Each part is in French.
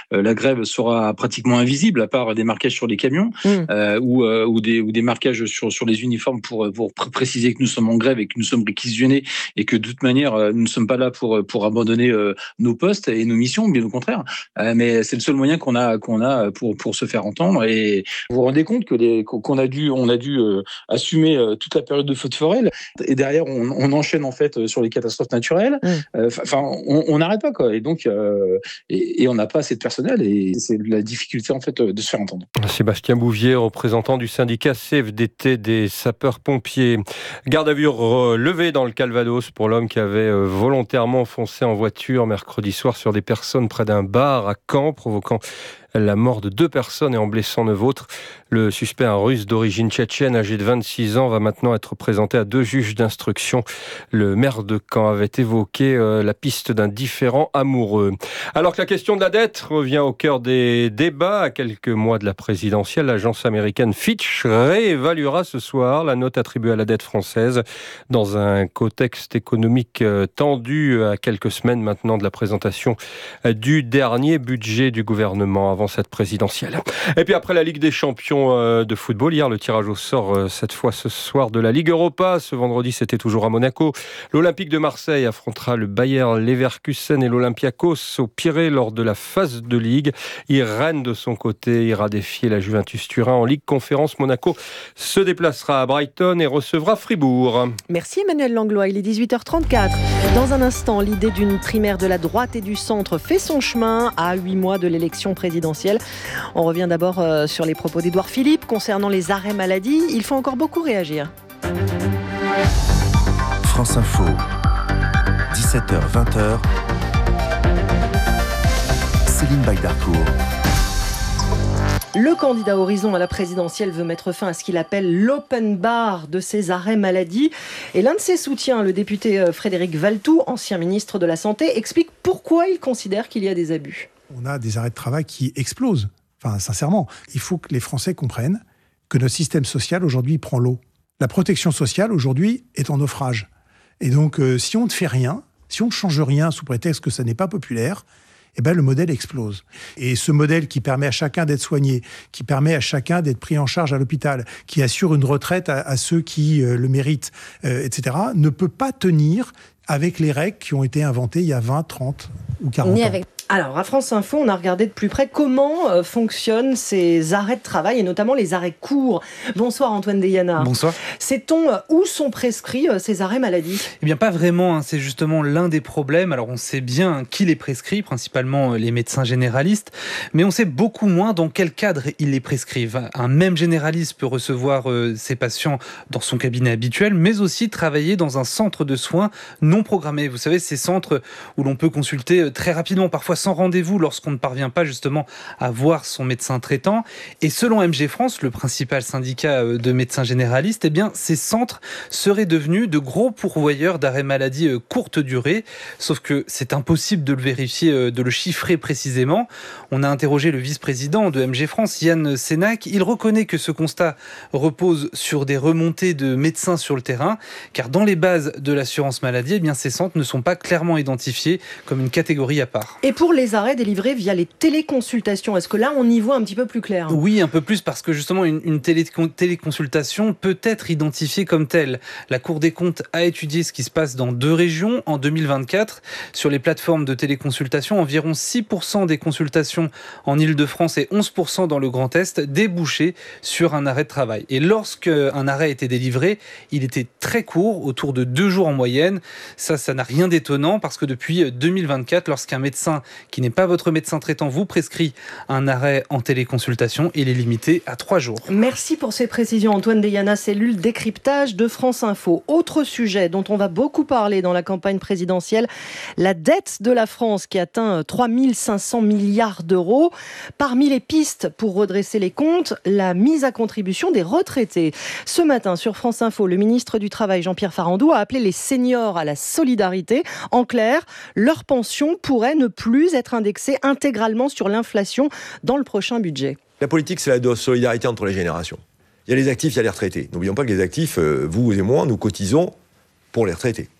la grève sera pratiquement invisible, à part des marquages sur les camions ou des marquages sur les uniformes pour préciser que nous sommes en grève et que nous sommes réquisitionnés et que de toute manière, nous ne sommes pas là pour abandonner nos postes et nos missions, bien au contraire. Mais c'est le seul moyen qu'on a pour se faire entendre. Et vous vous rendez compte qu'on a dû assumer toute la période de feu de forêt, et derrière on enchaîne en fait sur les catastrophes naturelles. On n'arrête pas, quoi. Et donc et on n'a pas assez de personnel, et c'est la difficulté en fait de se faire entendre. Sébastien Bouvier, représentant du syndicat CFDT des sapeurs-pompiers. Garde à vue levée dans le Calvados pour l'homme qui avait volontairement foncé en voiture mercredi soir sur des personnes près d'un bar à Caen, provoquant la mort de 2 personnes et en blessant 9 autres. Le suspect, un russe d'origine tchétchène, âgé de 26 ans, va maintenant être présenté à 2 juges d'instruction. Le maire de Caen avait évoqué la piste d'un différend amoureux. Alors que la question de la dette revient au cœur des débats à quelques mois de la présidentielle, l'agence américaine Fitch réévaluera ce soir la note attribuée à la dette française dans un contexte économique tendu à quelques semaines maintenant de la présentation du dernier budget du gouvernement avant cette présidentielle. Et puis après la Ligue des champions de football, hier le tirage au sort cette fois ce soir de la Ligue Europa. Ce vendredi c'était toujours à Monaco. L'Olympique de Marseille affrontera le Bayer Leverkusen et l'Olympiakos au Pirée lors de la phase de Ligue. Rennes de son côté ira défier la Juventus Turin en Ligue Conférence. Monaco se déplacera à Brighton et recevra Fribourg. Merci Emmanuel Langlois, il est 18h34. Dans un instant, l'idée d'une primaire de la droite et du centre fait son chemin à 8 mois de l'élection présidentielle. On revient d'abord sur les propos d'Édouard Philippe concernant les arrêts maladie. Il faut encore beaucoup réagir. France Info, 17h-20h, Céline Baydarcourt. Le candidat Horizon à la présidentielle veut mettre fin à ce qu'il appelle l'open bar de ces arrêts maladie. Et l'un de ses soutiens, le député Frédéric Valletoux, ancien ministre de la Santé, explique pourquoi il considère qu'il y a des abus. On a des arrêts de travail qui explosent. Enfin, sincèrement, il faut que les Français comprennent que notre système social, aujourd'hui, prend l'eau. La protection sociale, aujourd'hui, est en naufrage. Et donc, si on ne fait rien, si on ne change rien sous prétexte que ça n'est pas populaire, eh ben, le modèle explose. Et ce modèle qui permet à chacun d'être soigné, qui permet à chacun d'être pris en charge à l'hôpital, qui assure une retraite à ceux qui le méritent, etc., ne peut pas tenir avec les règles qui ont été inventées il y a 20, 30 ou 40 ans. Alors, à France Info, on a regardé de plus près comment fonctionnent ces arrêts de travail, et notamment les arrêts courts. Bonsoir Antoine Deyana. Bonsoir. Sait-on où sont prescrits ces arrêts maladie ? Eh bien, pas vraiment. C'est justement l'un des problèmes. Alors, on sait bien qui les prescrit, principalement les médecins généralistes, mais on sait beaucoup moins dans quel cadre ils les prescrivent. Un même généraliste peut recevoir ses patients dans son cabinet habituel, mais aussi travailler dans un centre de soins non programmé. Vous savez, ces centres où l'on peut consulter très rapidement, parfois sans rendez-vous lorsqu'on ne parvient pas justement à voir son médecin traitant. Et selon MG France, le principal syndicat de médecins généralistes, eh bien, ces centres seraient devenus de gros pourvoyeurs d'arrêts maladie courte durée. Sauf que c'est impossible de le vérifier, de le chiffrer précisément. On a interrogé le vice-président de MG France, Yann Sénac. Il reconnaît que ce constat repose sur des remontées de médecins sur le terrain, car dans les bases de l'assurance maladie, eh bien, ces centres ne sont pas clairement identifiés comme une catégorie à part. Et pour les arrêts délivrés via les téléconsultations, est-ce que là, on y voit un petit peu plus clair ? Oui, un peu plus, parce que justement, une téléconsultation peut être identifiée comme telle. La Cour des comptes a étudié ce qui se passe dans 2 régions en 2024. Sur les plateformes de téléconsultation, environ 6% des consultations en Île-de-France et 11% dans le Grand Est débouchaient sur un arrêt de travail. Et lorsqu'un arrêt était délivré, il était très court, autour de 2 jours en moyenne. Ça n'a rien d'étonnant, parce que depuis 2024, lorsqu'un médecin qui n'est pas votre médecin traitant vous prescrit un arrêt en téléconsultation, il est limité à 3 jours. Merci pour ces précisions Antoine Deyana, cellule décryptage de France Info. Autre sujet dont on va beaucoup parler dans la campagne présidentielle, la dette de la France qui atteint 3 500 milliards d'euros. Parmi les pistes pour redresser les comptes, la mise à contribution des retraités. Ce matin sur France Info, le ministre du Travail Jean-Pierre Farandou a appelé les seniors à la solidarité. En clair, leur pension pourrait ne plus être indexée intégralement sur l'inflation dans le prochain budget. La politique, c'est la solidarité entre les générations. Il y a les actifs, il y a les retraités. N'oublions pas que les actifs, vous et moi, nous cotisons pour les retraités.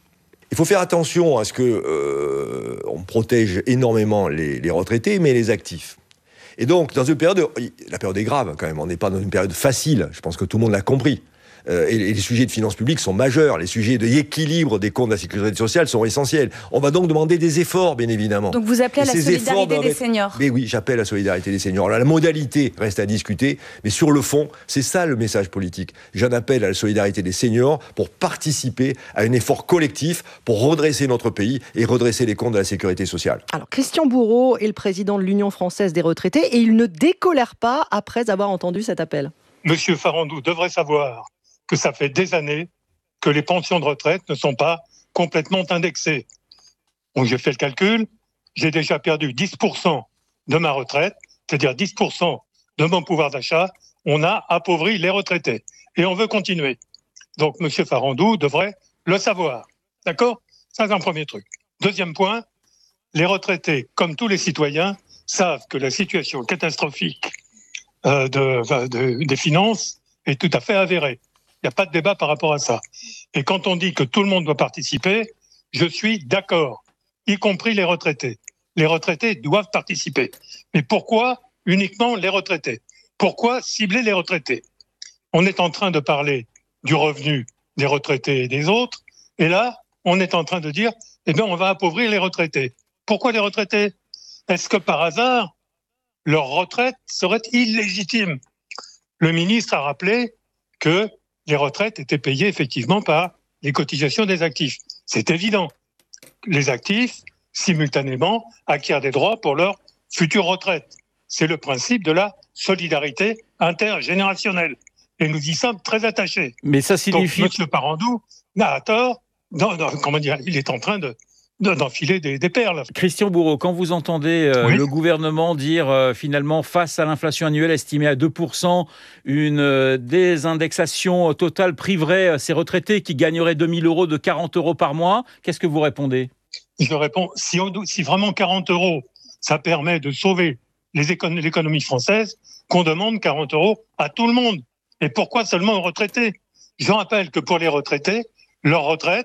Il faut faire attention à ce que on protège énormément les retraités, mais les actifs. Et donc, dans une période, la période est grave quand même, on n'est pas dans une période facile, je pense que tout le monde l'a compris. Et les sujets de finances publiques sont majeurs, les sujets d'équilibre des comptes de la sécurité sociale sont essentiels. On va donc demander des efforts, bien évidemment. Donc vous appelez à la solidarité des seniors. Mais oui, j'appelle à la solidarité des seniors. Alors, la modalité reste à discuter, mais sur le fond, c'est ça le message politique. J'en appelle à la solidarité des seniors pour participer à un effort collectif pour redresser notre pays et redresser les comptes de la sécurité sociale. Alors, Christian Bourreau est le président de l'Union française des retraités et il ne décolère pas après avoir entendu cet appel. Monsieur Farandou devrait savoir que ça fait des années que les pensions de retraite ne sont pas complètement indexées. Donc j'ai fait le calcul, j'ai déjà perdu 10% de ma retraite, c'est-à-dire 10% de mon pouvoir d'achat. On a appauvri les retraités et on veut continuer. Donc M. Farandou devrait le savoir. D'accord ? Ça, c'est un premier truc. Deuxième point, les retraités, comme tous les citoyens, savent que la situation catastrophique des finances est tout à fait avérée. Il n'y a pas de débat par rapport à ça. Et quand on dit que tout le monde doit participer, je suis d'accord, y compris les retraités. Les retraités doivent participer. Mais pourquoi uniquement les retraités ? Pourquoi cibler les retraités ? On est en train de parler du revenu des retraités et des autres, et là, on est en train de dire, on va appauvrir les retraités. Pourquoi les retraités ? Est-ce que par hasard, leur retraite serait illégitime ? Le ministre a rappelé que les retraites étaient payées effectivement par les cotisations des actifs. C'est évident. Les actifs, simultanément, acquièrent des droits pour leur future retraite. C'est le principe de la solidarité intergénérationnelle. Et nous y sommes très attachés. Mais ça signifie... Donc, M. Farandou n'a tort. Il est en train d'enfiler des perles. Christian Bourreau, quand vous entendez le gouvernement dire finalement face à l'inflation annuelle estimée à 2%, une désindexation totale priverait ces retraités qui gagneraient 2 000 € de 40 € par mois, qu'est-ce que vous répondez ? Je réponds, si vraiment 40 €, ça permet de sauver l'économie française, qu'on demande 40 € à tout le monde. Et pourquoi seulement aux retraités ? Je rappelle que pour les retraités, leur retraite,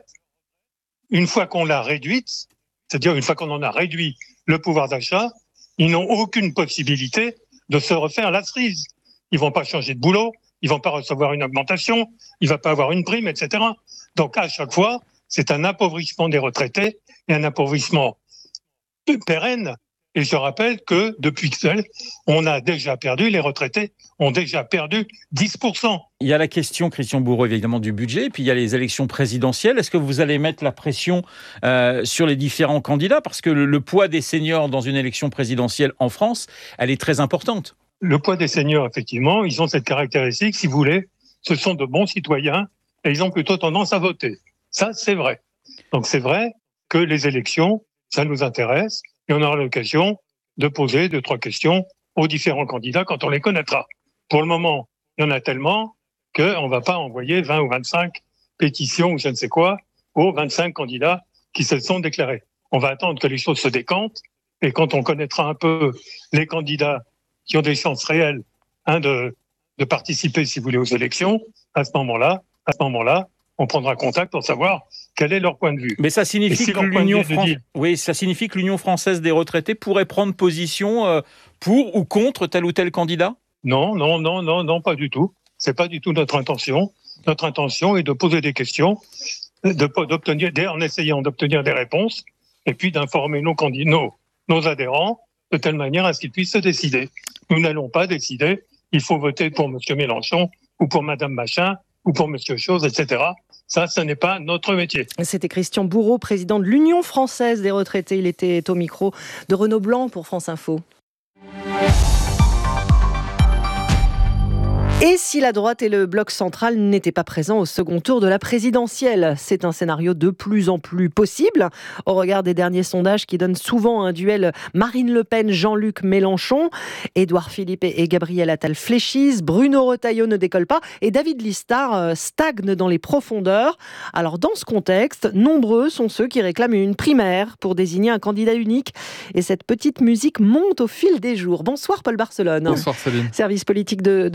une fois qu'on l'a réduite, c'est-à-dire une fois qu'on en a réduit le pouvoir d'achat, ils n'ont aucune possibilité de se refaire la cerise. Ils vont pas changer de boulot, ils vont pas recevoir une augmentation, il va pas avoir une prime, etc. Donc à chaque fois, c'est un appauvrissement des retraités et un appauvrissement pérenne. Et je rappelle que depuis on a déjà perdu, les retraités ont déjà perdu 10%. Il y a la question, Christian Bourreau, évidemment, du budget, puis il y a les élections présidentielles. Est-ce que vous allez mettre la pression sur les différents candidats ? Parce que le poids des seniors dans une élection présidentielle en France, elle est très importante. Le poids des seniors, effectivement, ils ont cette caractéristique, si vous voulez, ce sont de bons citoyens et ils ont plutôt tendance à voter. Ça, c'est vrai. Donc c'est vrai que les élections, ça nous intéresse. Et on aura l'occasion de poser 2-3 questions aux différents candidats quand on les connaîtra. Pour le moment, il y en a tellement qu'on ne va pas envoyer 20 ou 25 pétitions ou je ne sais quoi aux 25 candidats qui se sont déclarés. On va attendre que les choses se décantent et quand on connaîtra un peu les candidats qui ont des chances réelles de participer, si vous voulez, aux élections, à ce moment-là, on prendra contact pour savoir quel est leur point de vue. Mais ça signifie que l'Union française des retraités pourrait prendre position pour ou contre tel ou tel candidat ? Non, pas du tout. C'est pas du tout notre intention. Notre intention est de poser des questions, en essayant d'obtenir des réponses, et puis d'informer nos adhérents de telle manière à ce qu'ils puissent se décider. Nous n'allons pas décider. Il faut voter pour M. Mélenchon ou pour Mme Machin ou pour M. Chose, etc. Ça, ce n'est pas notre métier. C'était Christian Bourreau, président de l'Union française des retraités. Il était au micro de Renaud Blanc pour France Info. Et si la droite et le bloc central n'étaient pas présents au second tour de la présidentielle ? C'est un scénario de plus en plus possible, au regard des derniers sondages qui donnent souvent un duel Marine Le Pen, Jean-Luc Mélenchon. Édouard Philippe et Gabriel Attal fléchissent, Bruno Retailleau ne décolle pas et David Listard stagne dans les profondeurs. Alors dans ce contexte, nombreux sont ceux qui réclament une primaire pour désigner un candidat unique. Et cette petite musique monte au fil des jours. Bonsoir Paul Barcelone. Bonsoir Céline. Service politique de France Info.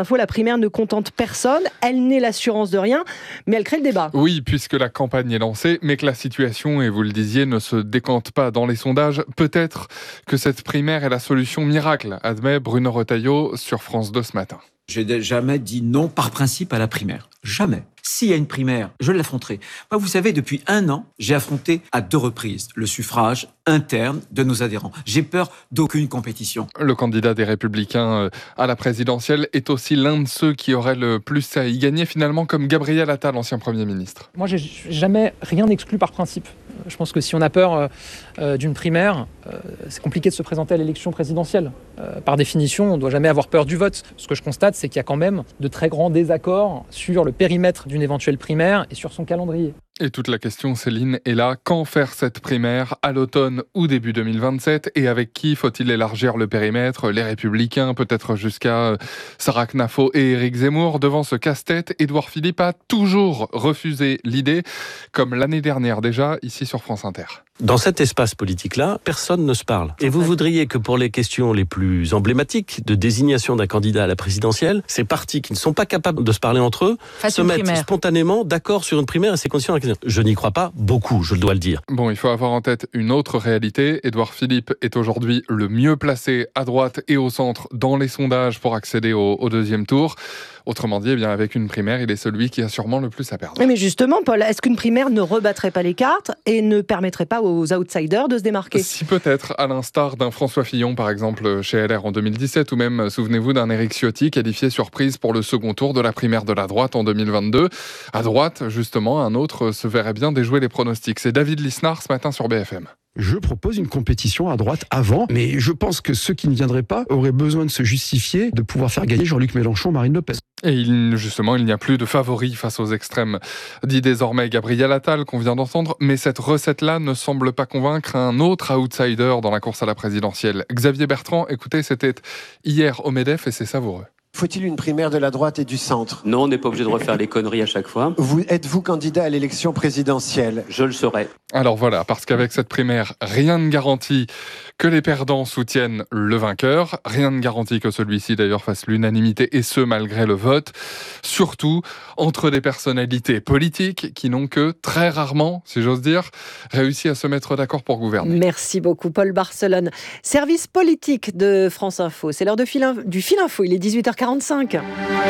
Info, la primaire ne contente personne. Elle n'est l'assurance de rien, mais elle crée le débat. Oui, puisque la campagne est lancée, mais que la situation, et vous le disiez, ne se décante pas dans les sondages. Peut-être que cette primaire est la solution miracle, admet Bruno Retailleau sur France 2 ce matin. J'ai jamais dit non par principe à la primaire. Jamais. S'il y a une primaire, je l'affronterai. Moi, vous savez, depuis 1 an, j'ai affronté à 2 reprises le suffrage interne de nos adhérents. J'ai peur d'aucune compétition. Le candidat des Républicains à la présidentielle est aussi l'un de ceux qui auraient le plus à y gagner, finalement, comme Gabriel Attal, l'ancien Premier ministre. Moi, j'ai jamais rien exclu par principe. Je pense que si on a peur d'une primaire, c'est compliqué de se présenter à l'élection présidentielle. Par définition, on ne doit jamais avoir peur du vote. Ce que je constate, c'est qu'il y a quand même de très grands désaccords sur le périmètre d'une éventuelle primaire et sur son calendrier. Et toute la question, Céline, est là. Quand faire cette primaire, à l'automne ou début 2027? Et avec qui faut-il élargir le périmètre? Les Républicains, peut-être jusqu'à Sarah Knafo et Éric Zemmour. Devant ce casse-tête, Édouard Philippe a toujours refusé l'idée, comme l'année dernière déjà, ici sur France Inter. Dans cet espace politique-là, personne ne se parle. Et vous voudriez que pour les questions les plus emblématiques de désignation d'un candidat à la présidentielle, ces partis qui ne sont pas capables de se parler entre eux se mettent spontanément d'accord sur une primaire et ses conditions. Je n'y crois pas beaucoup, je dois le dire. Bon, il faut avoir en tête une autre réalité. Édouard Philippe est aujourd'hui le mieux placé à droite et au centre dans les sondages pour accéder au deuxième tour. Autrement dit, eh bien, avec une primaire, il est celui qui a sûrement le plus à perdre. Mais justement, Paul, est-ce qu'une primaire ne rebattrait pas les cartes et ne permettrait pas aux outsiders de se démarquer? Si, peut-être, à l'instar d'un François Fillon, par exemple, chez LR en 2017, ou même, souvenez-vous, d'un Éric Ciotti qualifié surprise pour le second tour de la primaire de la droite en 2022. À droite, justement, un autre se verrait bien déjouer les pronostics. C'est David Lisnard ce matin sur BFM. Je propose une compétition à droite avant, mais je pense que ceux qui ne viendraient pas auraient besoin de se justifier, de pouvoir faire gagner Jean-Luc Mélenchon, Marine Le Pen. Et justement, il n'y a plus de favoris face aux extrêmes, dit désormais Gabriel Attal, qu'on vient d'entendre, mais cette recette-là ne semble pas convaincre un autre outsider dans la course à la présidentielle. Xavier Bertrand, écoutez, c'était hier au MEDEF et c'est savoureux. Faut-il une primaire de la droite et du centre? Non, on n'est pas obligé de refaire les conneries à chaque fois. Êtes-vous candidat à l'élection présidentielle? Je le serai. Alors voilà, parce qu'avec cette primaire, rien ne garantit que les perdants soutiennent le vainqueur. Rien ne garantit que celui-ci d'ailleurs fasse l'unanimité, et ce malgré le vote. Surtout entre des personnalités politiques qui n'ont que très rarement, si j'ose dire, réussi à se mettre d'accord pour gouverner. Merci beaucoup Paul Barcelone. Service politique de France Info. C'est l'heure du Fil Info, il est 18h45.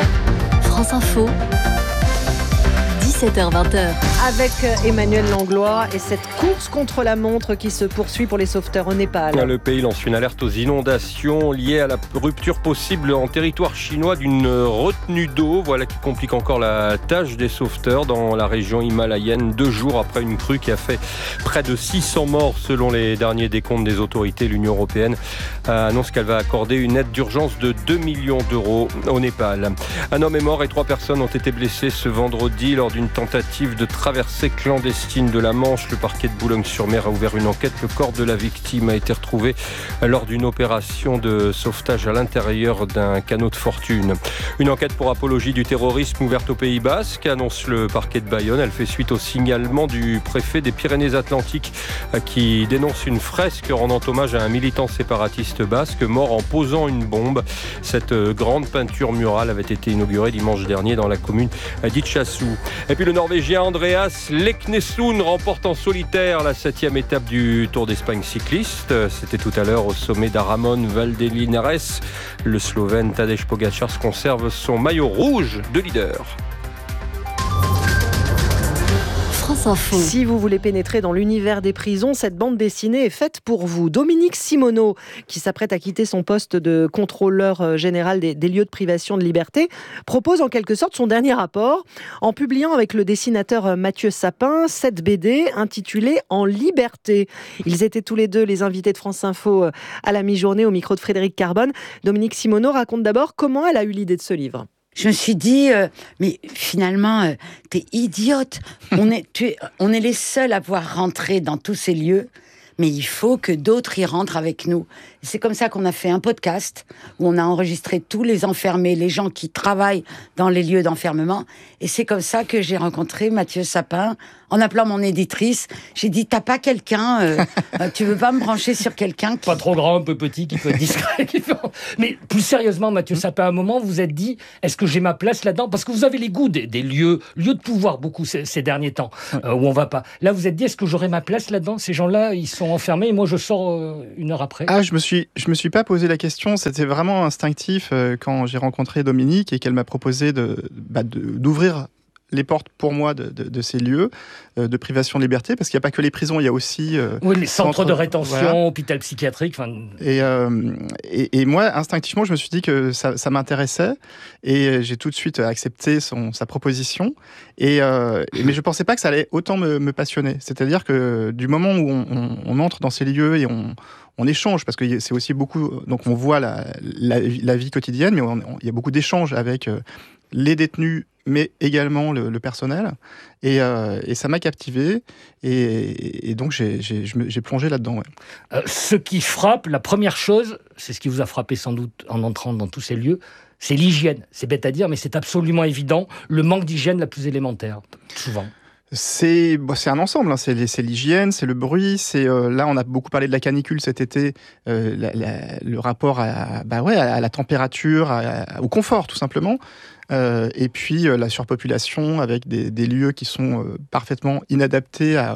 France Info. 17h-20h. Avec Emmanuel Langlois et cette course contre la montre qui se poursuit pour les sauveteurs au Népal. Le pays lance une alerte aux inondations liées à la rupture possible en territoire chinois d'une retenue d'eau. Voilà qui complique encore la tâche des sauveteurs dans la région himalayenne, 2 jours après une crue qui a fait près de 600 morts selon les derniers décomptes des autorités. L'Union européenne annonce qu'elle va accorder une aide d'urgence de 2 millions d'euros au Népal. Un homme est mort et 3 personnes ont été blessées ce vendredi lors d'une tentative de traversée clandestine de la Manche. Le parquet de Boulogne-sur-Mer a ouvert une enquête. Le corps de la victime a été retrouvé lors d'une opération de sauvetage à l'intérieur d'un canot de fortune. Une enquête pour apologie du terrorisme ouverte au Pays Basque, annonce le parquet de Bayonne. Elle fait suite au signalement du préfet des Pyrénées-Atlantiques qui dénonce une fresque rendant hommage à un militant séparatiste basque mort en posant une bombe. Cette grande peinture murale avait été inaugurée dimanche dernier dans la commune d'Itchassou. Et puis le Norvégien Andreas Leknesund remporte en solitaire la 7e étape du Tour d'Espagne cycliste. C'était tout à l'heure au sommet d'Aramon Valdelinares. Le Slovène Tadej Pogačar conserve son maillot rouge de leader. Si vous voulez pénétrer dans l'univers des prisons, cette bande dessinée est faite pour vous. Dominique Simoneau, qui s'apprête à quitter son poste de contrôleur général des lieux de privation de liberté, propose en quelque sorte son dernier rapport en publiant avec le dessinateur Mathieu Sapin cette BD intitulée « En liberté ». Ils étaient tous les deux les invités de France Info à la mi-journée au micro de Frédéric Carbone. Dominique Simoneau raconte d'abord comment elle a eu l'idée de ce livre. Je me suis dit, mais finalement, t'es idiote. On est les seuls à pouvoir rentrer dans tous ces lieux, mais il faut que d'autres y rentrent avec nous. Et c'est comme ça qu'on a fait un podcast où on a enregistré tous les enfermés, les gens qui travaillent dans les lieux d'enfermement. Et c'est comme ça que j'ai rencontré Mathieu Sapin en appelant mon éditrice. J'ai dit, t'as pas quelqu'un, tu veux pas me brancher sur quelqu'un qui... Pas trop grand, un peu petit, qui peut être discret. Mais plus sérieusement, Mathieu Sapin, à un moment, vous vous êtes dit, est-ce que j'ai ma place là-dedans? Parce que vous avez les goûts des lieux de pouvoir beaucoup ces derniers temps, où on va pas. Là, vous vous êtes dit, est-ce que j'aurai ma place là-dedans? Ces gens-là, ils sont enfermés et moi, je sors une heure après. Je me suis pas posé la question. C'était vraiment instinctif quand j'ai rencontré Dominique et qu'elle m'a proposé d'ouvrir les portes pour moi de ces lieux de privation de liberté, parce qu'il n'y a pas que les prisons, il y a aussi... les centres de rétention, hôpital psychiatrique. Et moi, instinctivement, je me suis dit que ça m'intéressait, et j'ai tout de suite accepté sa proposition, mais je ne pensais pas que ça allait autant me passionner. C'est-à-dire que du moment où on entre dans ces lieux et on échange, parce que c'est aussi beaucoup... Donc on voit la vie quotidienne, mais il y a beaucoup d'échanges avec les détenus, mais également le personnel. Et ça m'a captivé. Et donc, j'ai plongé là-dedans. Ouais. Ce qui frappe, la première chose, c'est ce qui vous a frappé sans doute en entrant dans tous ces lieux, c'est l'hygiène. C'est bête à dire, mais c'est absolument évident. Le manque d'hygiène la plus élémentaire, souvent. C'est un ensemble, hein. C'est l'hygiène, c'est le bruit, là on a beaucoup parlé de la canicule cet été, le rapport à la température, au confort tout simplement, et puis la surpopulation avec des lieux qui sont parfaitement inadaptés à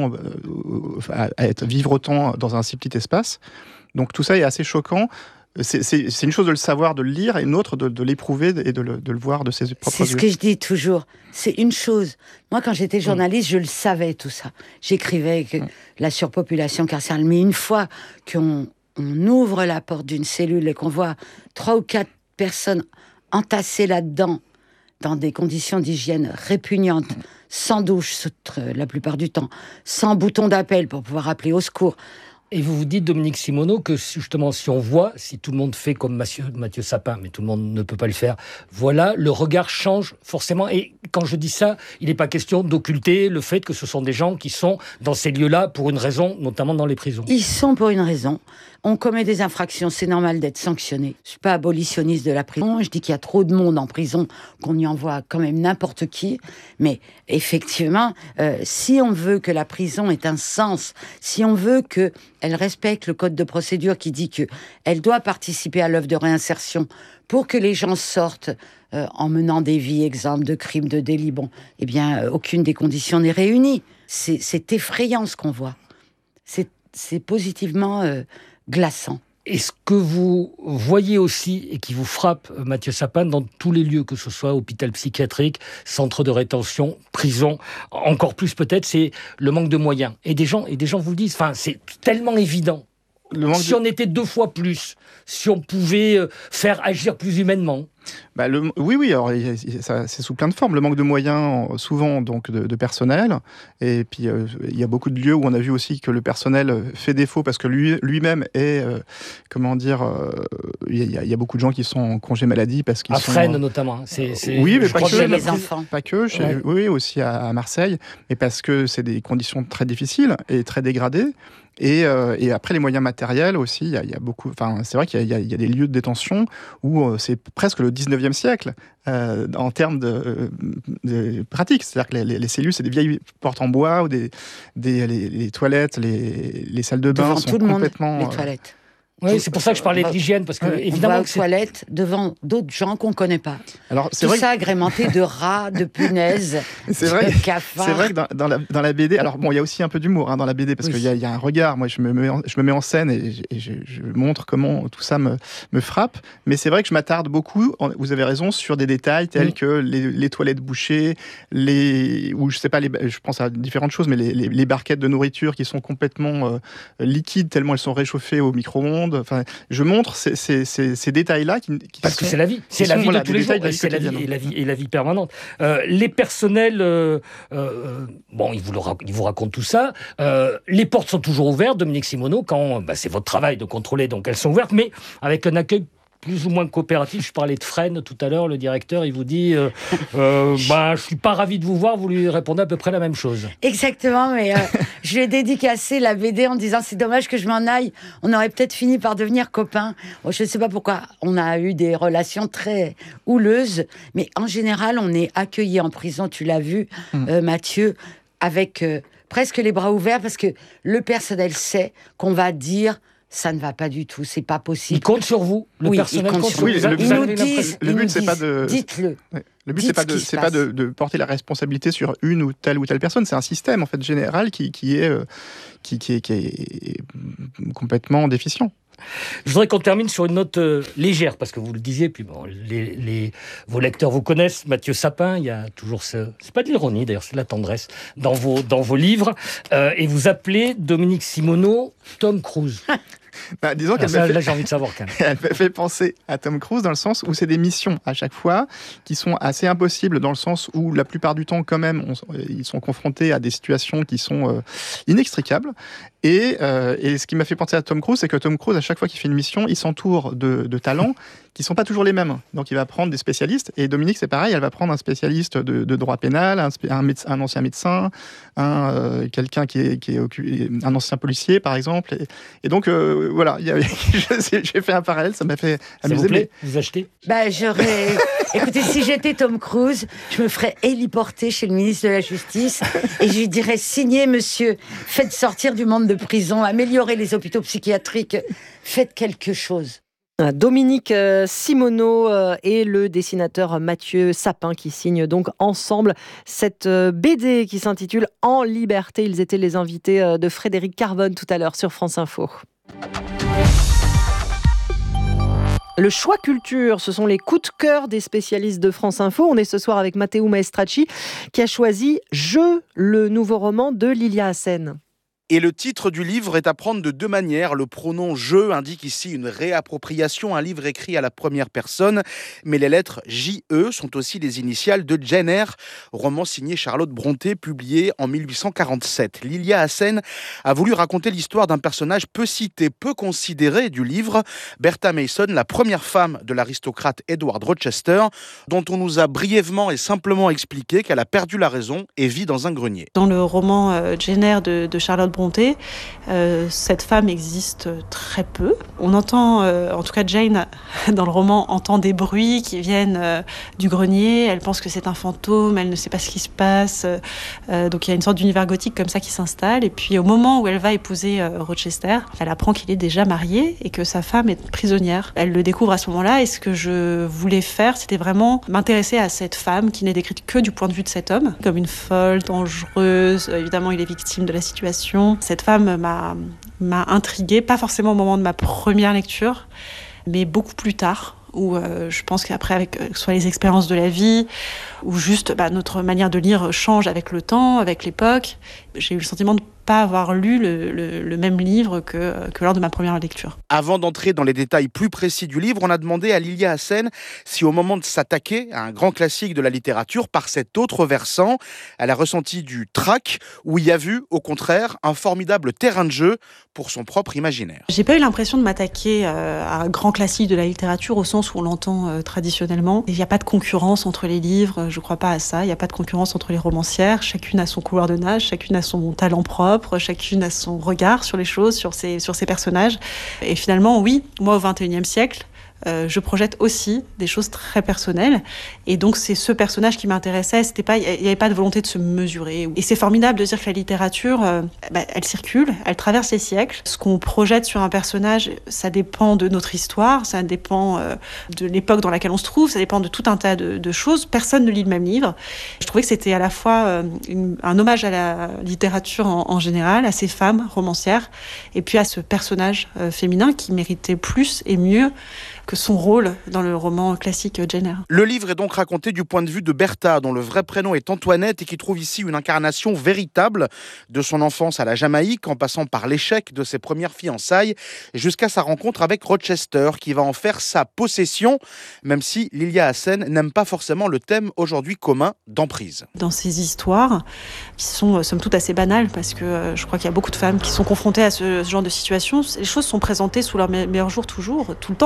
vivre autant dans un si petit espace. Donc tout ça est assez choquant. C'est une chose de le savoir, de le lire, et une autre de l'éprouver et de le voir de ses propres yeux. C'est ce que je dis toujours. C'est une chose. Moi, quand j'étais journaliste, je le savais tout ça. J'écrivais que la surpopulation carcérale. Mais une fois qu'on ouvre la porte d'une cellule et qu'on voit 3 ou 4 personnes entassées là-dedans, dans des conditions d'hygiène répugnantes, sans douche la plupart du temps, sans bouton d'appel pour pouvoir appeler au secours. Et vous vous dites, Dominique Simoneau, que justement, si on voit, si tout le monde fait comme Mathieu Sapin, mais tout le monde ne peut pas le faire, voilà, le regard change forcément. Et quand je dis ça, il n'est pas question d'occulter le fait que ce sont des gens qui sont dans ces lieux-là pour une raison, notamment dans les prisons. Ils sont pour une raison. On commet des infractions, c'est normal d'être sanctionné. Je ne suis pas abolitionniste de la prison. Je dis qu'il y a trop de monde en prison, qu'on y envoie quand même n'importe qui. Mais effectivement, si on veut que la prison ait un sens, si on veut qu'elle respecte le code de procédure qui dit qu'elle doit participer à l'œuvre de réinsertion pour que les gens sortent en menant des vies exemptes de crimes, de délits, eh bien, aucune des conditions n'est réunie. C'est effrayant ce qu'on voit. C'est positivement... glaçant. Est-ce que vous voyez aussi, et qui vous frappe, Mathieu Sapin, dans tous les lieux, que ce soit hôpital psychiatrique, centre de rétention, prison, encore plus peut-être, c'est le manque de moyens. Et des gens vous le disent, c'est tellement évident. Si on était 2 fois plus, si on pouvait faire agir plus humainement. Oui, alors c'est sous plein de formes. Le manque de moyens, souvent donc de personnel, et puis il y a beaucoup de lieux où on a vu aussi que le personnel fait défaut parce que lui-même est, il y a beaucoup de gens qui sont en congé maladie parce qu'ils sont... À Fresnes notamment. Oui, mais pas que. Oui, aussi à Marseille, mais parce que c'est des conditions très difficiles et très dégradées. Et après, les moyens matériels aussi, il y a beaucoup... c'est vrai qu'il y a des lieux de détention où c'est presque le 19e siècle en termes de pratique. C'est-à-dire que les cellules, c'est des vieilles portes en bois ou les toilettes, les salles de bain sont complètement... Les toilettes. Oui, c'est pour ça que je parlais de l'hygiène, parce que évidemment, on va aux toilettes devant d'autres gens qu'on ne connaît pas. Alors, tout ça agrémenté de rats, de punaises, de cafards. C'est vrai que dans la BD, alors il y a aussi un peu d'humour dans la BD, parce qu'il y a un regard. Moi, je me mets en scène et je montre comment tout ça me frappe. Mais c'est vrai que je m'attarde beaucoup, vous avez raison, sur des détails tels que les toilettes bouchées, ou je sais pas, je pense à différentes choses, mais les barquettes de nourriture qui sont complètement liquides tellement elles sont réchauffées au micro-ondes. Je montre ces détails-là parce que c'est la vie, c'est la vie de tous les jours, c'est la vie permanente. Les personnels, ils vous racontent tout ça. Les portes sont toujours ouvertes, Dominique Simoneau, quand c'est votre travail de contrôler, donc elles sont ouvertes, mais avec un accueil plus ou moins coopératif. Je parlais de Fresnes tout à l'heure, le directeur, il vous dit je suis pas ravi de vous voir, vous lui répondez à peu près la même chose. Exactement, mais je lui ai dédicacé la BD en disant c'est dommage que je m'en aille, on aurait peut-être fini par devenir copains. Je ne sais pas pourquoi, on a eu des relations très houleuses, mais en général, on est accueillis en prison, tu l'as vu, Mathieu, avec presque les bras ouverts parce que le personnel sait qu'on va dire ça ne va pas du tout, c'est pas possible. Il compte sur vous, le personnel compte sur vous. Le but, c'est pas de... Dites-le. Le but, c'est pas de porter la responsabilité sur une ou telle personne. C'est un système en fait général qui est complètement déficient. Je voudrais qu'on termine sur une note légère, parce que vous le disiez, puis bon, vos lecteurs vous connaissent. Mathieu Sapin, il y a toujours c'est pas de l'ironie d'ailleurs, c'est de la tendresse dans vos livres. Et vous appelez Dominique Simoneau Tom Cruise. Disons qu'elle là, j'ai envie de savoir quand même. Elle me fait penser à Tom Cruise dans le sens où c'est des missions à chaque fois qui sont assez impossibles, dans le sens où la plupart du temps quand même ils sont confrontés à des situations qui sont inextricables. Et ce qui m'a fait penser à Tom Cruise, c'est que Tom Cruise, à chaque fois qu'il fait une mission, il s'entoure de talents qui sont pas toujours les mêmes. Donc il va prendre des spécialistes, et Dominique c'est pareil, elle va prendre un spécialiste de droit pénal, un ancien médecin, quelqu'un qui est un ancien policier par exemple, et donc voilà, j'ai fait un parallèle, ça m'a fait amuser. Ça vous plaît ? Vous achetez ? Écoutez, si j'étais Tom Cruise, je me ferais héliporter chez le ministre de la Justice et je lui dirais signez monsieur, faites sortir du monde de prison, améliorez les hôpitaux psychiatriques, faites quelque chose. Dominique Simoneau et le dessinateur Mathieu Sapin qui signent donc ensemble cette BD qui s'intitule En liberté. Ils étaient les invités de Frédéric Carbone tout à l'heure sur France Info. Le choix culture, ce sont les coups de cœur des spécialistes de France Info. On est ce soir avec Matteo Maestracci qui a choisi « Je », le nouveau roman de Lilia Hassen. Et le titre du livre est à prendre de deux manières. Le pronom « je » indique ici une réappropriation, un livre écrit à la première personne. Mais les lettres J-E sont aussi les initiales de Jane Eyre, roman signé Charlotte Brontë, publié en 1847. Lilia Hassen a voulu raconter l'histoire d'un personnage peu cité, peu considéré du livre, Bertha Mason, la première femme de l'aristocrate Edward Rochester, dont on nous a brièvement et simplement expliqué qu'elle a perdu la raison et vit dans un grenier. Dans le roman Jane Eyre de Charlotte Brontë, cette femme existe très peu. On entend, en tout cas Jane dans le roman entend des bruits qui viennent du grenier, elle pense que c'est un fantôme, elle ne sait pas ce qui se passe, donc il y a une sorte d'univers gothique comme ça qui s'installe, et puis au moment où elle va épouser Rochester, elle apprend qu'il est déjà marié et que sa femme est prisonnière. Elle le découvre à ce moment-là, et ce que je voulais faire, c'était vraiment m'intéresser à cette femme qui n'est décrite que du point de vue de cet homme, comme une folle, dangereuse, évidemment il est victime de la situation. Cette femme m'a intriguée, pas forcément au moment de ma première lecture, mais beaucoup plus tard, où je pense qu'après, avec soit les expériences de la vie, ou juste notre manière de lire change avec le temps, avec l'époque, j'ai eu le sentiment de pas avoir lu le même livre que lors de ma première lecture. Avant d'entrer dans les détails plus précis du livre, on a demandé à Lilia Hassen si au moment de s'attaquer à un grand classique de la littérature par cet autre versant, elle a ressenti du trac ou y a vu, au contraire, un formidable terrain de jeu pour son propre imaginaire. J'ai pas eu l'impression de m'attaquer à un grand classique de la littérature au sens où on l'entend traditionnellement. Il n'y a pas de concurrence entre les livres, je crois pas à ça. Il n'y a pas de concurrence entre les romancières. Chacune a son couloir de nage, chacune a son talent propre. Chacune a son regard sur les choses, sur ses personnages. Et finalement, oui, moi, au XXIe siècle, je projette aussi des choses très personnelles. Et donc, c'est ce personnage qui m'intéressait. Il n'y avait pas de volonté de se mesurer. Et c'est formidable de dire que la littérature, elle circule, elle traverse les siècles. Ce qu'on projette sur un personnage, ça dépend de notre histoire, ça dépend de l'époque dans laquelle on se trouve, ça dépend de tout un tas de choses. Personne ne lit le même livre. Je trouvais que c'était à la fois un hommage à la littérature en général, à ces femmes romancières, et puis à ce personnage féminin qui méritait plus et mieux que son rôle dans le roman classique Jane Eyre. Le livre est donc raconté du point de vue de Bertha, dont le vrai prénom est Antoinette et qui trouve ici une incarnation véritable de son enfance à la Jamaïque, en passant par l'échec de ses premières fiançailles, jusqu'à sa rencontre avec Rochester, qui va en faire sa possession, même si Lilia Hassen n'aime pas forcément le thème aujourd'hui commun d'emprise. Dans ces histoires, qui sont somme toute assez banales, parce que je crois qu'il y a beaucoup de femmes qui sont confrontées à ce genre de situation, les choses sont présentées sous leur meilleur jour toujours, tout le temps. Et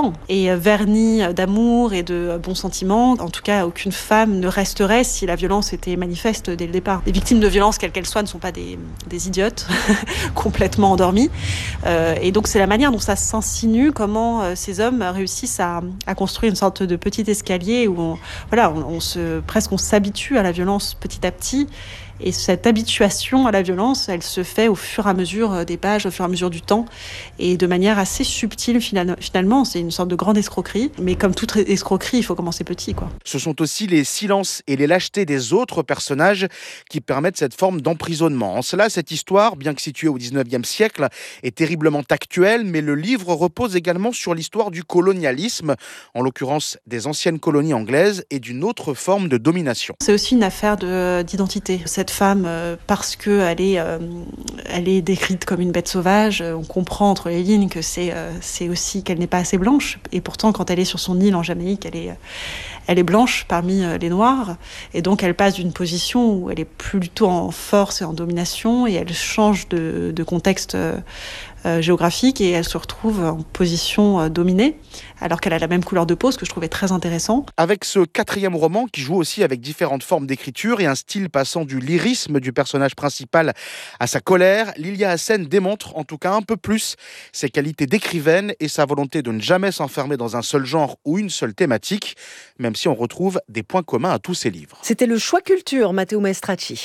est verni d'amour et de bons sentiments. En tout cas, aucune femme ne resterait si la violence était manifeste dès le départ. Les victimes de violences, quelles qu'elles soient, ne sont pas des idiotes complètement endormies. Et donc c'est la manière dont ça s'insinue, comment ces hommes réussissent à construire une sorte de petit escalier où on s'habitue à la violence petit à petit. Et cette habituation à la violence, elle se fait au fur et à mesure des pages, au fur et à mesure du temps, et de manière assez subtile finalement. C'est une sorte de grande escroquerie, mais comme toute escroquerie, il faut commencer petit, quoi. Ce sont aussi les silences et les lâchetés des autres personnages qui permettent cette forme d'emprisonnement. En cela, cette histoire, bien que située au XIXe siècle, est terriblement actuelle, mais le livre repose également sur l'histoire du colonialisme, en l'occurrence des anciennes colonies anglaises et d'une autre forme de domination. C'est aussi une affaire d'identité. Cette femme, parce qu'elle est décrite comme une bête sauvage, on comprend entre les lignes que c'est aussi qu'elle n'est pas assez blanche. Et pourtant, quand elle est sur son île en Jamaïque, elle est blanche parmi les Noirs. Et donc, elle passe d'une position où elle est plutôt en force et en domination, et elle change de contexte géographique, et elle se retrouve en position dominée, alors qu'elle a la même couleur de peau, ce que je trouvais très intéressant. Avec ce 4e roman qui joue aussi avec différentes formes d'écriture et un style passant du lyrisme du personnage principal à sa colère, Lilia Hassen démontre en tout cas un peu plus ses qualités d'écrivaine et sa volonté de ne jamais s'enfermer dans un seul genre ou une seule thématique, même si on retrouve des points communs à tous ses livres. C'était le choix culture, Matteo Maestracci.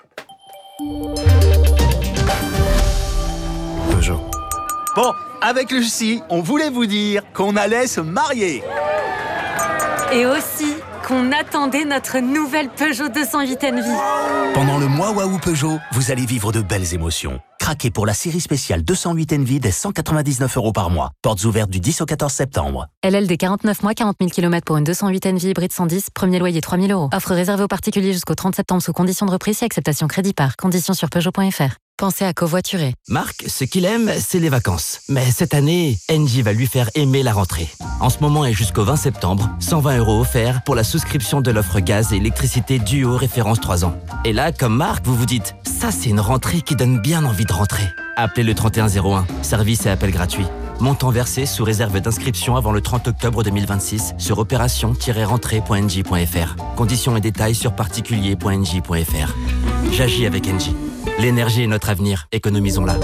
Peugeot. Bon, avec Lucie, on voulait vous dire qu'on allait se marier. Et aussi qu'on attendait notre nouvelle Peugeot 208 Envy. Pendant le mois Waouh Peugeot, vous allez vivre de belles émotions. Craquez pour la série spéciale 208 Envy dès 199 € par mois. Portes ouvertes du 10 au 14 septembre. LLD 49 mois, 40 000 km pour une 208 Envy hybride 110, premier loyer 3 000 €. Offre réservée aux particuliers jusqu'au 30 septembre sous conditions de reprise et acceptation crédit par. Conditions sur Peugeot.fr. Pensez à covoiturer. Marc, ce qu'il aime, c'est les vacances. Mais cette année, Engie va lui faire aimer la rentrée. En ce moment et jusqu'au 20 septembre, 120 € offerts pour la souscription de l'offre gaz et électricité Duo référence 3 ans. Et là, comme Marc, vous vous dites, ça c'est une rentrée qui donne bien envie de rentrer. Appelez le 3101, service et appel gratuit. Montant versé sous réserve d'inscription avant le 30 octobre 2026 sur opération-rentrée.engie.fr. Conditions et détails sur particulier.engie.fr. J'agis avec Engie. L'énergie est notre avenir, économisons-la.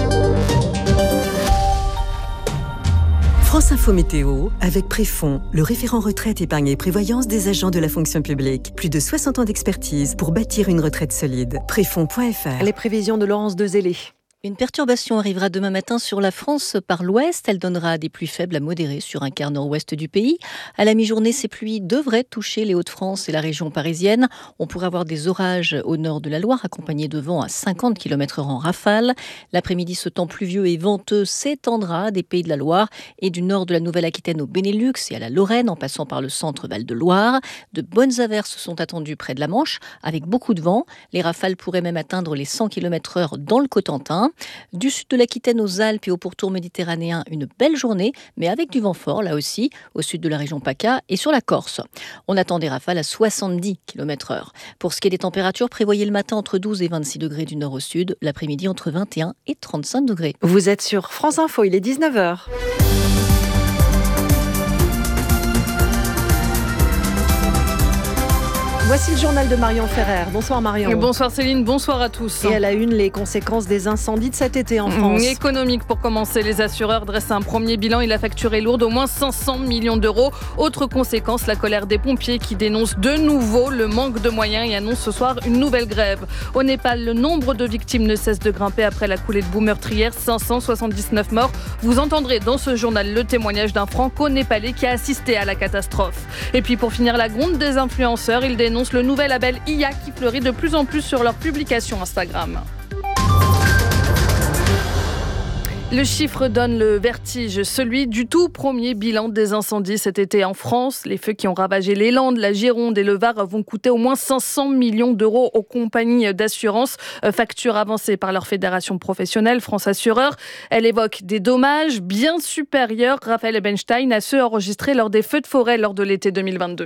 France Info Météo, avec Préfond, le référent retraite, épargne et prévoyance des agents de la fonction publique. Plus de 60 ans d'expertise pour bâtir une retraite solide. Préfond.fr. Les prévisions de Laurence Dezellé. Une perturbation arrivera demain matin sur la France par l'ouest. Elle donnera des pluies faibles à modérées sur un quart nord-ouest du pays. À la mi-journée, ces pluies devraient toucher les Hauts-de-France et la région parisienne. On pourrait avoir des orages au nord de la Loire, accompagnés de vents à 50 km/h en rafale. L'après-midi, ce temps pluvieux et venteux s'étendra des Pays de la Loire et du nord de la Nouvelle-Aquitaine au Benelux et à la Lorraine, en passant par le centre Val-de-Loire. De bonnes averses sont attendues près de la Manche, avec beaucoup de vent. Les rafales pourraient même atteindre les 100 km/h dans le Cotentin. Du sud de l'Aquitaine aux Alpes et au pourtour méditerranéen, une belle journée, mais avec du vent fort, là aussi, au sud de la région PACA et sur la Corse. On attend des rafales à 70 km/h. Pour ce qui est des températures, prévoyez le matin entre 12 et 26 degrés du nord au sud, l'après-midi entre 21 et 35 degrés. Vous êtes sur France Info, il est 19h. Voici le journal de Marion Ferrer. Bonsoir Marion. Bonsoir Céline, bonsoir à tous. Et à la une, les conséquences des incendies de cet été en France. Économique pour commencer, les assureurs dressent un premier bilan et la facture est lourde, au moins 500 millions d'euros. Autre conséquence, la colère des pompiers qui dénoncent de nouveau le manque de moyens et annoncent ce soir une nouvelle grève. Au Népal, le nombre de victimes ne cesse de grimper après la coulée de boue meurtrière, 579 morts. Vous entendrez dans ce journal le témoignage d'un franco-népalais qui a assisté à la catastrophe. Et puis pour finir, la gronde des influenceurs, ils dénoncent le nouvel label IA qui fleurit de plus en plus sur leurs publications Instagram. Le chiffre donne le vertige, celui du tout premier bilan des incendies cet été en France. Les feux qui ont ravagé les Landes, la Gironde et le Var vont coûter au moins 500 millions d'euros aux compagnies d'assurance. Facture avancée par leur fédération professionnelle, France Assureur. Elle évoque des dommages bien supérieurs, Raphaël Ebenstein, à ceux enregistrés lors des feux de forêt lors de l'été 2022.